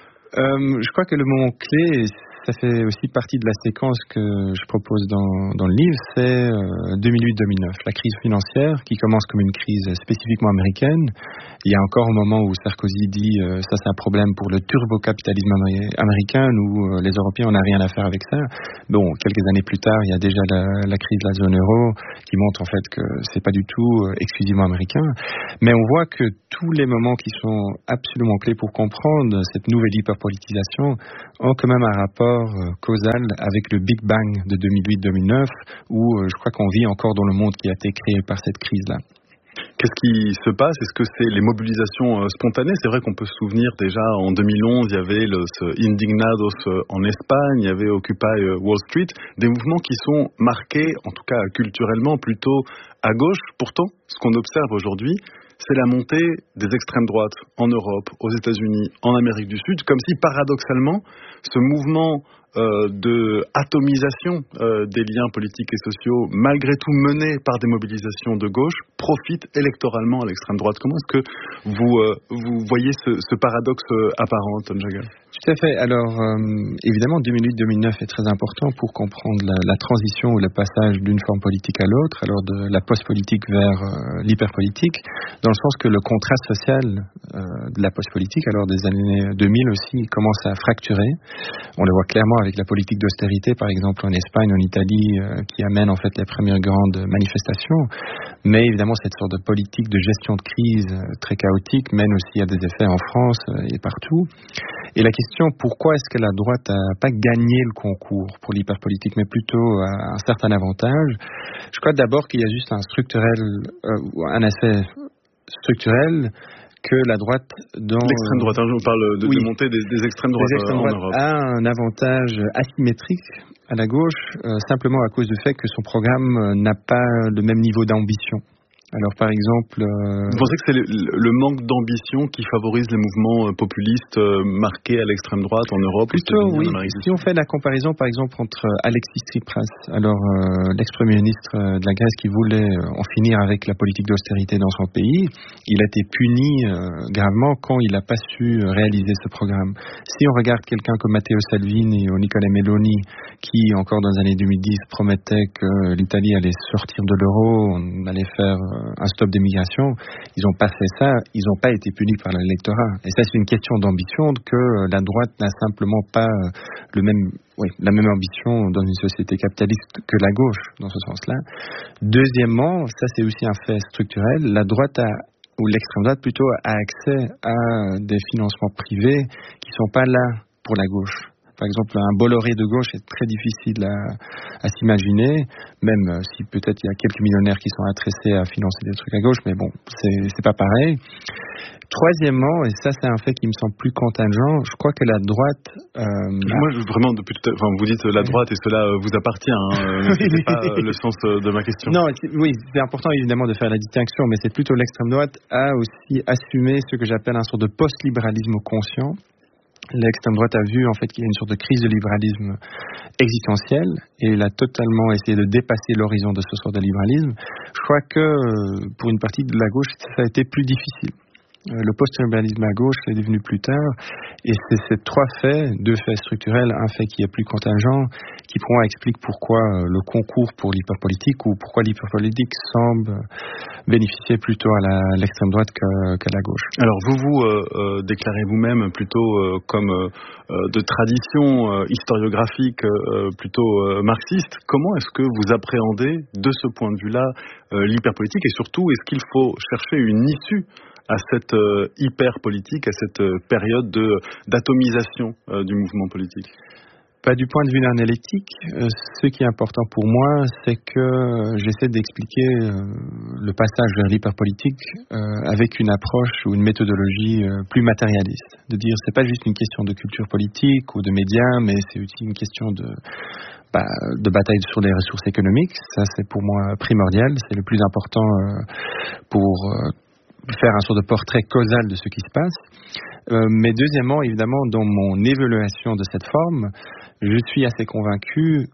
euh, Je crois que le moment clé, ça fait aussi partie de la séquence que je propose dans, dans le livre, c'est euh, deux mille huit deux mille neuf, la crise financière qui commence comme une crise spécifiquement américaine. Il y a encore un moment où Sarkozy dit euh, ça c'est un problème pour le turbocapitalisme américain, où euh, les Européens on n'a rien à faire avec ça. Bon, quelques années plus tard, il y a déjà la, la crise de la zone euro qui montre en fait que c'est pas du tout euh, exclusivement américain. Mais on voit que tous les moments qui sont absolument clés pour comprendre cette nouvelle hyperpolitisation ont quand même un rapport euh, causal avec le Big Bang de deux mille huit deux mille neuf, où euh, je crois qu'on vit encore dans le monde qui a été créé par cette crise-là. Qu'est-ce qui se passe? Est-ce que c'est les mobilisations euh, spontanées? C'est vrai qu'on peut se souvenir déjà en deux mille onze, il y avait le ce Indignados euh, en Espagne, il y avait Occupy euh, Wall Street, des mouvements qui sont marqués, en tout cas culturellement, plutôt à gauche. Pourtant, ce qu'on observe aujourd'hui, c'est la montée des extrêmes droites en Europe, aux États-Unis, en Amérique du Sud, comme si paradoxalement, ce mouvement euh, de atomisation euh, des liens politiques et sociaux, malgré tout mené par des mobilisations de gauche, profite électoralement à l'extrême droite. Comment est-ce que vous, euh, vous voyez ce, ce paradoxe euh, apparent, Anton Jagger? Tout à fait. Alors, euh, évidemment, deux mille huit deux mille neuf est très important pour comprendre la, la transition ou le passage d'une forme politique à l'autre, alors de la post-politique vers euh, l'hyperpolitique, dans le sens que le contrat social euh, de la post-politique, alors des années deux mille aussi, commence à fracturer. On le voit clairement avec la politique d'austérité, par exemple en Espagne, en Italie, euh, qui amène en fait les premières grandes manifestations. Mais évidemment, cette sorte de politique de gestion de crise euh, très chaotique mène aussi à des effets en France euh, et partout. Et la question, pourquoi est-ce que la droite n'a pas gagné le concours pour l'hyperpolitique, mais plutôt un certain avantage? Je crois d'abord qu'il y a juste un structurel, euh, un aspect structurel que la droite dans... L'extrême droite, hein, je vous parle de, oui, de montée des, des extrêmes droites extrêmes en droite Europe. A un avantage asymétrique à la gauche, euh, simplement à cause du fait que son programme euh, n'a pas le même niveau d'ambition. Alors par exemple... Euh... Vous pensez que c'est le, le manque d'ambition qui favorise les mouvements euh, populistes euh, marqués à l'extrême droite en Europe? Plutôt oui. Si on fait la comparaison par exemple entre Alexis Tsipras, alors euh, l'ex-premier ministre de la Grèce qui voulait euh, en finir avec la politique d'austérité dans son pays, il a été puni euh, gravement quand il n'a pas su réaliser ce programme. Si on regarde quelqu'un comme Matteo Salvini ou Nicola Meloni qui encore dans les années deux mille dix promettaient que l'Italie allait sortir de l'euro, on allait faire euh, un stop des migrations, ils n'ont pas fait ça, ils n'ont pas été punis par l'électorat. Et ça, c'est une question d'ambition que la droite n'a simplement pas le même, oui, la même ambition dans une société capitaliste que la gauche, dans ce sens-là. Deuxièmement, ça c'est aussi un fait structurel, la droite a ou l'extrême droite plutôt a accès à des financements privés qui ne sont pas là pour la gauche. Par exemple, un Bolloré de gauche est très difficile à, à s'imaginer, même si peut-être il y a quelques millionnaires qui sont intéressés à financer des trucs à gauche, mais bon, c'est, c'est pas pareil. Troisièmement, et ça c'est un fait qui me semble plus contingent, je crois que la droite... Euh, Moi, je, vraiment, depuis tout à, enfin, vous dites la droite et cela vous appartient, hein, c'est pas le sens de ma question. Non, oui, c'est important évidemment de faire la distinction, mais c'est plutôt l'extrême droite a aussi assumé ce que j'appelle un sort de post-libéralisme conscient. L'extrême droite a vu en fait qu'il y a une sorte de crise de libéralisme existentielle et il a totalement essayé de dépasser l'horizon de ce sort de libéralisme. Je crois que pour une partie de la gauche, ça a été plus difficile. Le post-libéralisme à gauche est devenu plus tard et c'est ces trois faits, deux faits structurels, un fait qui est plus contingent, qui pour moi explique pourquoi le concours pour l'hyperpolitique ou pourquoi l'hyperpolitique semble bénéficier plutôt à, la, à l'extrême droite qu'à, qu'à la gauche. Alors vous vous euh, euh, déclarez vous-même plutôt euh, comme euh, de tradition euh, historiographique euh, plutôt euh, marxiste. Comment est-ce que vous appréhendez de ce point de vue-là euh, l'hyperpolitique et surtout est-ce qu'il faut chercher une issue à cette euh, hyper politique, à cette euh, période de, d'atomisation euh, du mouvement politique? Bah, du point de vue analytique, euh, ce qui est important pour moi, c'est que j'essaie d'expliquer euh, le passage vers l'hyperpolitique euh, avec une approche ou une méthodologie euh, plus matérialiste. De dire c'est pas juste une question de culture politique ou de médias, mais c'est aussi une question de, bah, de bataille sur les ressources économiques. Ça, c'est pour moi primordial. C'est le plus important euh, pour euh, faire un sort de portrait causal de ce qui se passe. Euh, mais deuxièmement, évidemment, dans mon évaluation de cette forme, je suis assez convaincu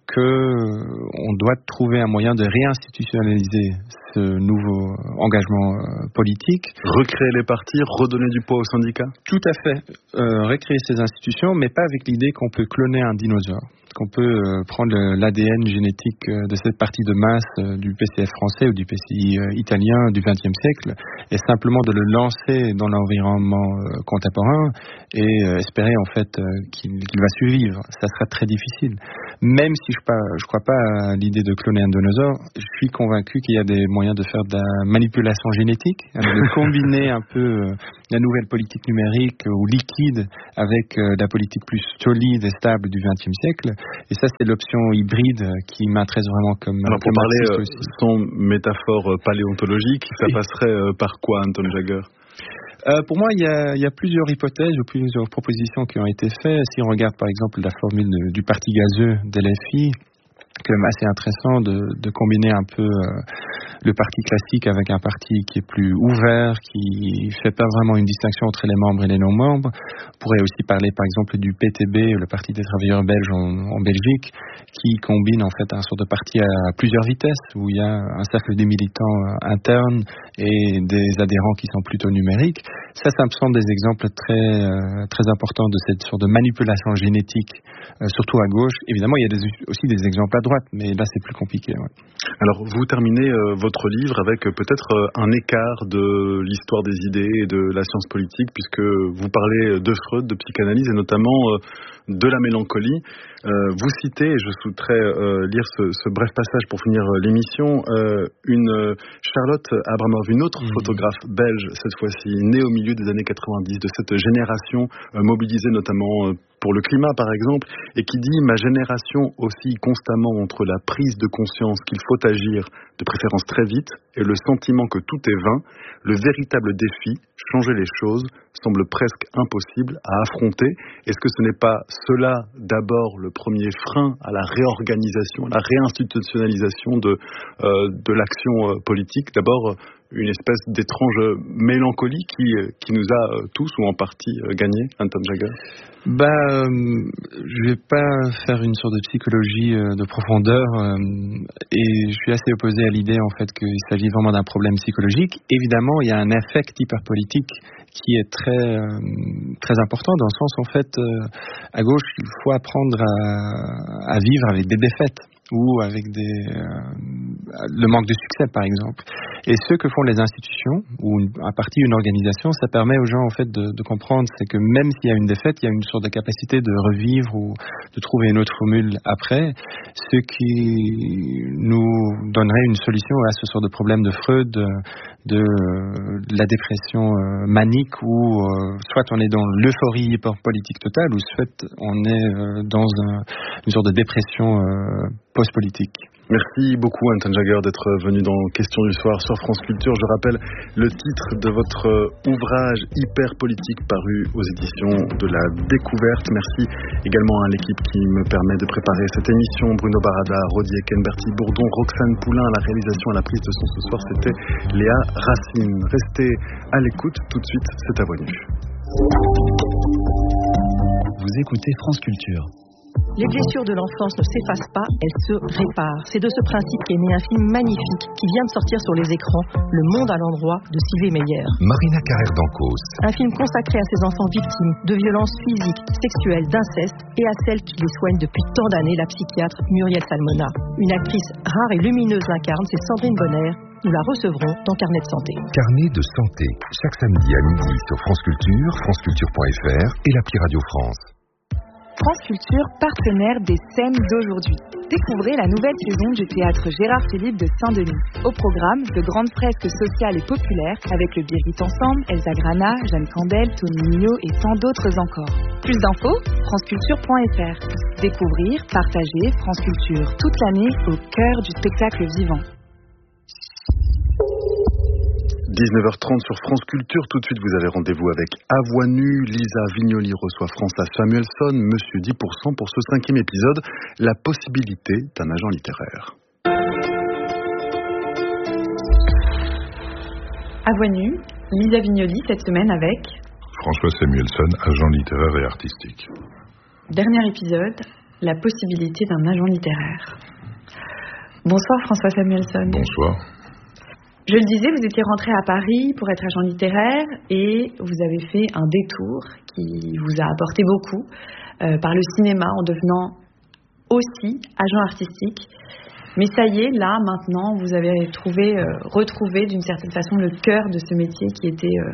qu'on doit trouver un moyen de réinstitutionnaliser ce nouveau engagement euh, politique. Recréer les partis, redonner du poids aux syndicats ? Tout à fait. Euh, recréer ces institutions, mais pas avec l'idée qu'on peut cloner un dinosaure. Qu'on peut euh, prendre l'A D N génétique euh, de cette partie de masse euh, du P C F français ou du P C I euh, italien du vingtième siècle et simplement de le lancer dans l'environnement euh, contemporain et euh, espérer en fait euh, qu'il, qu'il va survivre. Ça sera très difficile. Même si je ne crois pas à l'idée de cloner un dinosaure, je suis convaincu qu'il y a des moyens de faire de la manipulation génétique, de combiner un peu euh, la nouvelle politique numérique ou liquide avec euh, la politique plus solide et stable du vingtième siècle. Et ça, c'est l'option hybride qui m'intéresse vraiment comme... Alors, pour parler euh, sans métaphore paléontologique, ça oui. passerait euh, par quoi, Anton Jagger ? Euh, pour moi, il y, a, il y a plusieurs hypothèses ou plusieurs propositions qui ont été faites. Si on regarde, par exemple, la formule de, du parti gazeux de L F I, quand même assez intéressant de, de combiner un peu euh, le parti classique avec un parti qui est plus ouvert, qui fait pas vraiment une distinction entre les membres et les non-membres. On pourrait aussi parler par exemple du P T B, le Parti des travailleurs belges en, en Belgique, qui combine en fait un sort de parti à plusieurs vitesses, où il y a un cercle des militants euh, internes et des adhérents qui sont plutôt numériques. Ça, ça me semble des exemples très, euh, très importants de cette sorte de manipulation génétique, euh, surtout à gauche. Évidemment, il y a des, aussi des exemples à droite, mais là, c'est plus compliqué. Ouais. Alors, vous terminez euh, votre livre avec euh, peut-être euh, un écart de l'histoire des idées et de la science politique, puisque vous parlez de Freud, de psychanalyse, et notamment euh, de la mélancolie. Euh, vous citez, et je souhaiterais euh, lire ce, ce bref passage pour finir euh, l'émission, euh, une euh, Charlotte Abramov, une autre mmh. photographe belge, cette fois-ci, née au milieu des années quatre-vingt-dix, de cette génération euh, mobilisée notamment euh, pour le climat par exemple, et qui dit « Ma génération oscille constamment entre la prise de conscience qu'il faut agir, de préférence très vite, et le sentiment que tout est vain. Le véritable défi, changer les choses, semble presque impossible à affronter. Est-ce que ce n'est pas cela d'abord le premier frein à la réorganisation, à la réinstitutionnalisation de, euh, de l'action euh, politique ? D'abord, une espèce d'étrange mélancolie qui, qui nous a euh, tous ou en partie euh, gagné, Anton Jagger. Bah, euh, je vais pas faire une sorte de psychologie euh, de profondeur euh, et je suis assez opposé à l'idée en fait qu'il s'agit vraiment d'un problème psychologique. Évidemment, il y a un affect hyperpolitique qui est très euh, très important dans le sens en fait euh, à gauche il faut apprendre à, à vivre avec des défaites ou avec des, euh, le manque de succès par exemple. Et ce que font les institutions ou une, un parti, une organisation, ça permet aux gens en fait de, de comprendre, c'est que même s'il y a une défaite, il y a une sorte de capacité de revivre ou de trouver une autre formule après, ce qui nous donnerait une solution à ce sort de problème de Freud, de, de, de la dépression euh, manique où euh, soit on est dans l'euphorie hyperpolitique totale ou soit on est euh, dans un, une sorte de dépression euh, post-politique. Merci beaucoup Anton Jagger d'être venu dans Question du soir sur France Culture. Je rappelle le titre de votre ouvrage hyper politique paru aux éditions de la Découverte. Merci également à l'équipe qui me permet de préparer cette émission. Bruno Barada, Rodi Ekenberti, Bourdon, Roxane Poulain à la réalisation, à la prise de son ce soir, c'était Léa Racine. Restez à l'écoute, tout de suite, c'est à vos nus. Vous écoutez France Culture. Les blessures de l'enfance ne s'effacent pas, elles se réparent. C'est de ce principe qu'est né un film magnifique qui vient de sortir sur les écrans, Le Monde à l'endroit de Sylvie Meyer. Marina Carrère d'Ancos. Un film consacré à ces enfants victimes de violences physiques, sexuelles, d'inceste et à celle qui les soigne depuis tant d'années, la psychiatre Muriel Salmona. Une actrice rare et lumineuse l'incarne, c'est Sandrine Bonner. Nous la recevrons dans Carnet de santé. Carnet de santé, chaque samedi à midi sur France Culture, franceculture point f r et l'appli Radio France. France Culture, partenaire des scènes d'aujourd'hui. Découvrez la nouvelle saison du théâtre Gérard Philippe de Saint-Denis. Au programme, de grandes fresques sociales et populaires avec le Biarritz Ensemble, Elsa Grana, Jeanne Candel, Tony Mignot et tant d'autres encore. Plus d'infos, franceculture point f r. Découvrir, partager France Culture toute l'année au cœur du spectacle vivant. dix-neuf heures trente sur France Culture. Tout de suite, vous avez rendez-vous avec À Voix Nue. Lisa Vignoli reçoit François Samuelsson, Monsieur dix pour cent, pour ce cinquième épisode, la possibilité d'un agent littéraire. À Voix Nue, Lisa Vignoli cette semaine avec François Samuelsson, agent littéraire et artistique. Dernier épisode, la possibilité d'un agent littéraire. Bonsoir François Samuelsson. Bonsoir. Je le disais, vous étiez rentré à Paris pour être agent littéraire et vous avez fait un détour qui vous a apporté beaucoup euh, par le cinéma en devenant aussi agent artistique. Mais ça y est, là, maintenant, vous avez trouvé, euh, retrouvé d'une certaine façon le cœur de ce métier qui était euh,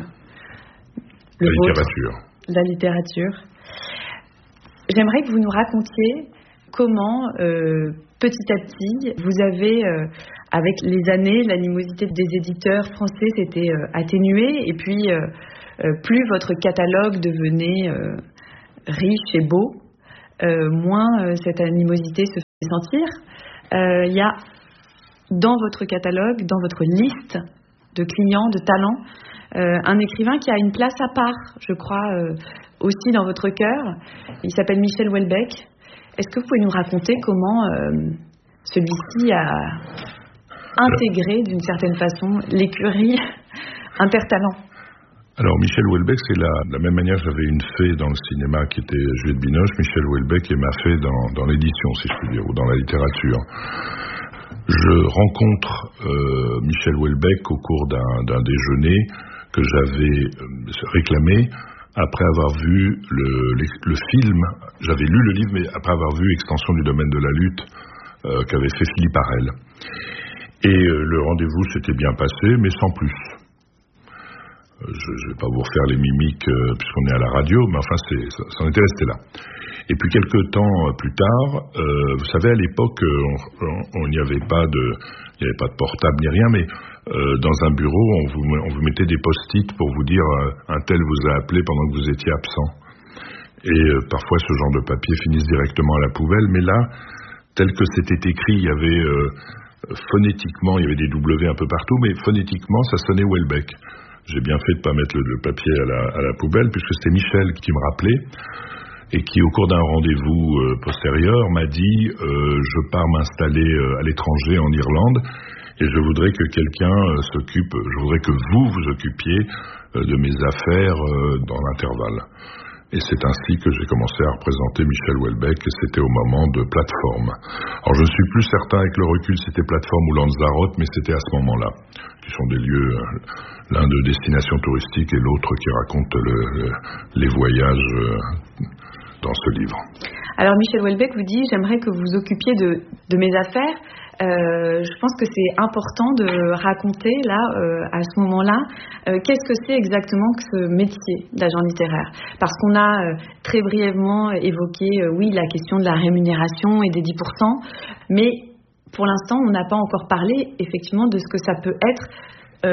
le la vôtre, littérature. La littérature. J'aimerais que vous nous racontiez comment, euh, petit à petit, vous avez... Euh, avec les années, l'animosité des éditeurs français s'était euh, atténuée et puis euh, euh, plus votre catalogue devenait euh, riche et beau, euh, moins euh, cette animosité se fait sentir. Il y a dans votre catalogue, dans votre liste de clients, de talents, euh, un écrivain qui a une place à part, je crois, euh, aussi dans votre cœur. Il s'appelle Michel Houellebecq. Est-ce que vous pouvez nous raconter comment euh, celui-ci a intégrer d'une certaine façon l'écurie Intertalent? Alors Michel Houellebecq, c'est la, la même manière que j'avais une fée dans le cinéma qui était Juliette Binoche. Michel Houellebecq est ma fée dans, dans l'édition, si je puis dire, ou dans la littérature. Je rencontre euh, Michel Houellebecq au cours d'un, d'un déjeuner que j'avais euh, réclamé après avoir vu le, le, le film. J'avais lu le livre, mais après avoir vu Extension du domaine de la lutte euh, qu'avait fait Philippe Harel. Et euh, le rendez-vous s'était bien passé, mais sans plus. Euh, je ne vais pas vous refaire les mimiques euh, puisqu'on est à la radio, mais enfin, c'est, ça, ça en était resté là. Et puis quelques temps plus tard, euh, vous savez, à l'époque, on n'y avait pas de, il n'y avait pas de portable ni rien, mais euh, dans un bureau, on vous, on vous mettait des post-it pour vous dire euh, un tel vous a appelé pendant que vous étiez absent. Et euh, parfois, ce genre de papier finissent directement à la poubelle, mais là, tel que c'était écrit, il y avait euh, phonétiquement, il y avait des W un peu partout, mais phonétiquement, ça sonnait Houellebecq. J'ai bien fait de ne pas mettre le, le papier à la, à la poubelle, puisque c'était Michel qui me rappelait, et qui, au cours d'un rendez-vous euh, postérieur, m'a dit euh, « Je pars m'installer euh, à l'étranger, en Irlande, et je voudrais que quelqu'un euh, s'occupe, je voudrais que vous vous occupiez euh, de mes affaires euh, dans l'intervalle. » Et c'est ainsi que j'ai commencé à représenter Michel Houellebecq, et c'était au moment de Plateforme. Alors je ne suis plus certain avec le recul si c'était Plateforme ou Lanzarote, mais c'était à ce moment-là, qui sont des lieux, euh, l'un de destination touristique et l'autre qui raconte le, le, les voyages euh, dans ce livre. Alors Michel Houellebecq vous dit « J'aimerais que vous occupiez de, de mes affaires ». Euh, je pense que c'est important de raconter là, euh, à ce moment-là, euh, qu'est-ce que c'est exactement que ce métier d'agent littéraire. Parce qu'on a euh, très brièvement évoqué, euh, oui, la question de la rémunération et des dix pour cent, mais pour l'instant, on n'a pas encore parlé effectivement de ce que ça peut être euh,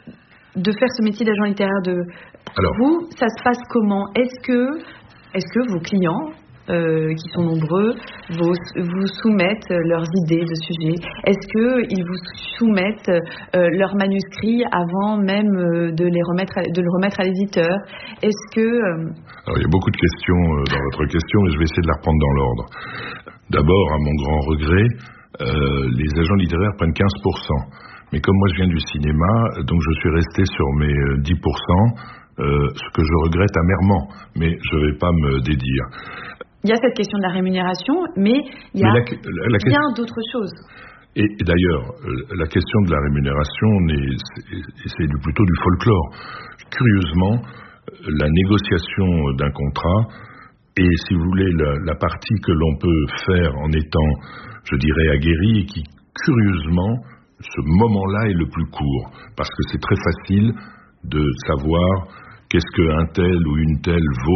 de faire ce métier d'agent littéraire. De Alors, vous, ça se passe comment ? Est-ce que, est-ce que vos clients Euh, qui sont nombreux, vous, vous soumettent leurs idées de sujets? Est-ce qu'ils vous soumettent euh, leurs manuscrits avant même euh, de, les remettre à, de le remettre à l'éditeur? Est-ce que... Euh... Alors, il y a beaucoup de questions euh, dans votre question, mais je vais essayer de la reprendre dans l'ordre. D'abord, à mon grand regret, euh, les agents littéraires prennent quinze pour cent. Mais comme moi je viens du cinéma, donc je suis resté sur mes dix pour cent, euh, ce que je regrette amèrement, mais je ne vais pas me dédire. Il y a cette question de la rémunération, mais il y a la, la, la bien question... d'autres choses. Et, et d'ailleurs, la question de la rémunération, c'est, c'est plutôt du folklore. Curieusement, la négociation d'un contrat est, si vous voulez, la, la partie que l'on peut faire en étant, je dirais, aguerri, et qui, curieusement, ce moment-là est le plus court. Parce que c'est très facile de savoir qu'est-ce qu'un tel ou une telle vaut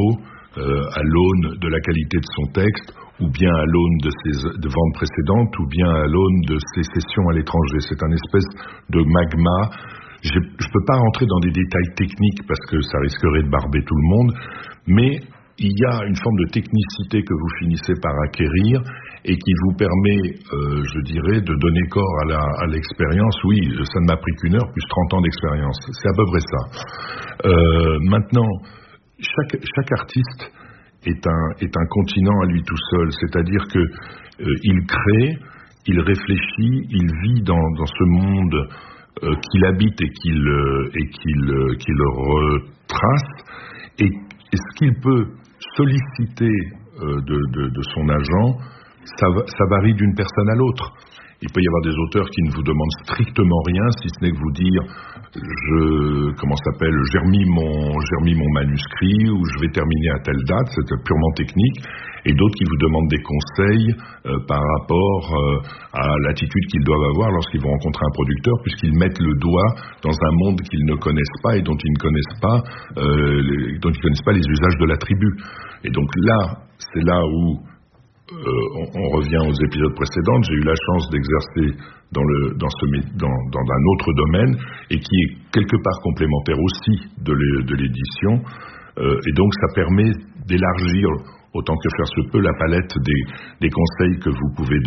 euh, à l'aune de la qualité de son texte, ou bien à l'aune de ses de ventes précédentes, ou bien à l'aune de ses cessions à l'étranger. C'est un espèce de magma. Je ne peux pas rentrer dans des détails techniques parce que ça risquerait de barber tout le monde, mais il y a une forme de technicité que vous finissez par acquérir et qui vous permet, euh, je dirais, de donner corps à, la, à l'expérience. Oui, ça ne m'a pris qu'une heure, plus trente ans d'expérience. C'est à peu près ça. Euh, maintenant, chaque, chaque artiste est un, est un continent à lui tout seul. C'est-à-dire que euh, il crée, il réfléchit, il vit dans, dans ce monde euh, qu'il habite et qu'il, euh, et qu'il, euh, qu'il retrace. Et, et ce qu'il peut solliciter euh, de, de, de son agent, ça, ça varie d'une personne à l'autre. Il peut y avoir des auteurs qui ne vous demandent strictement rien, si ce n'est que vous dire je, comment ça s'appelle, j'ai remis mon, j'ai remis mon manuscrit ou je vais terminer à telle date, c'est purement technique, et d'autres qui vous demandent des conseils euh, par rapport euh, à l'attitude qu'ils doivent avoir lorsqu'ils vont rencontrer un producteur, puisqu'ils mettent le doigt dans un monde qu'ils ne connaissent pas et dont ils ne connaissent pas, euh, les, dont ils ne connaissent pas les usages de la tribu. Et donc là, c'est là où Euh, on, on revient aux épisodes précédents. J'ai eu la chance d'exercer dans, le, dans, ce, dans, dans un autre domaine et qui est quelque part complémentaire aussi de, l'é, de l'édition. Euh, et donc ça permet d'élargir autant que faire se peut la palette des, des conseils que vous pouvez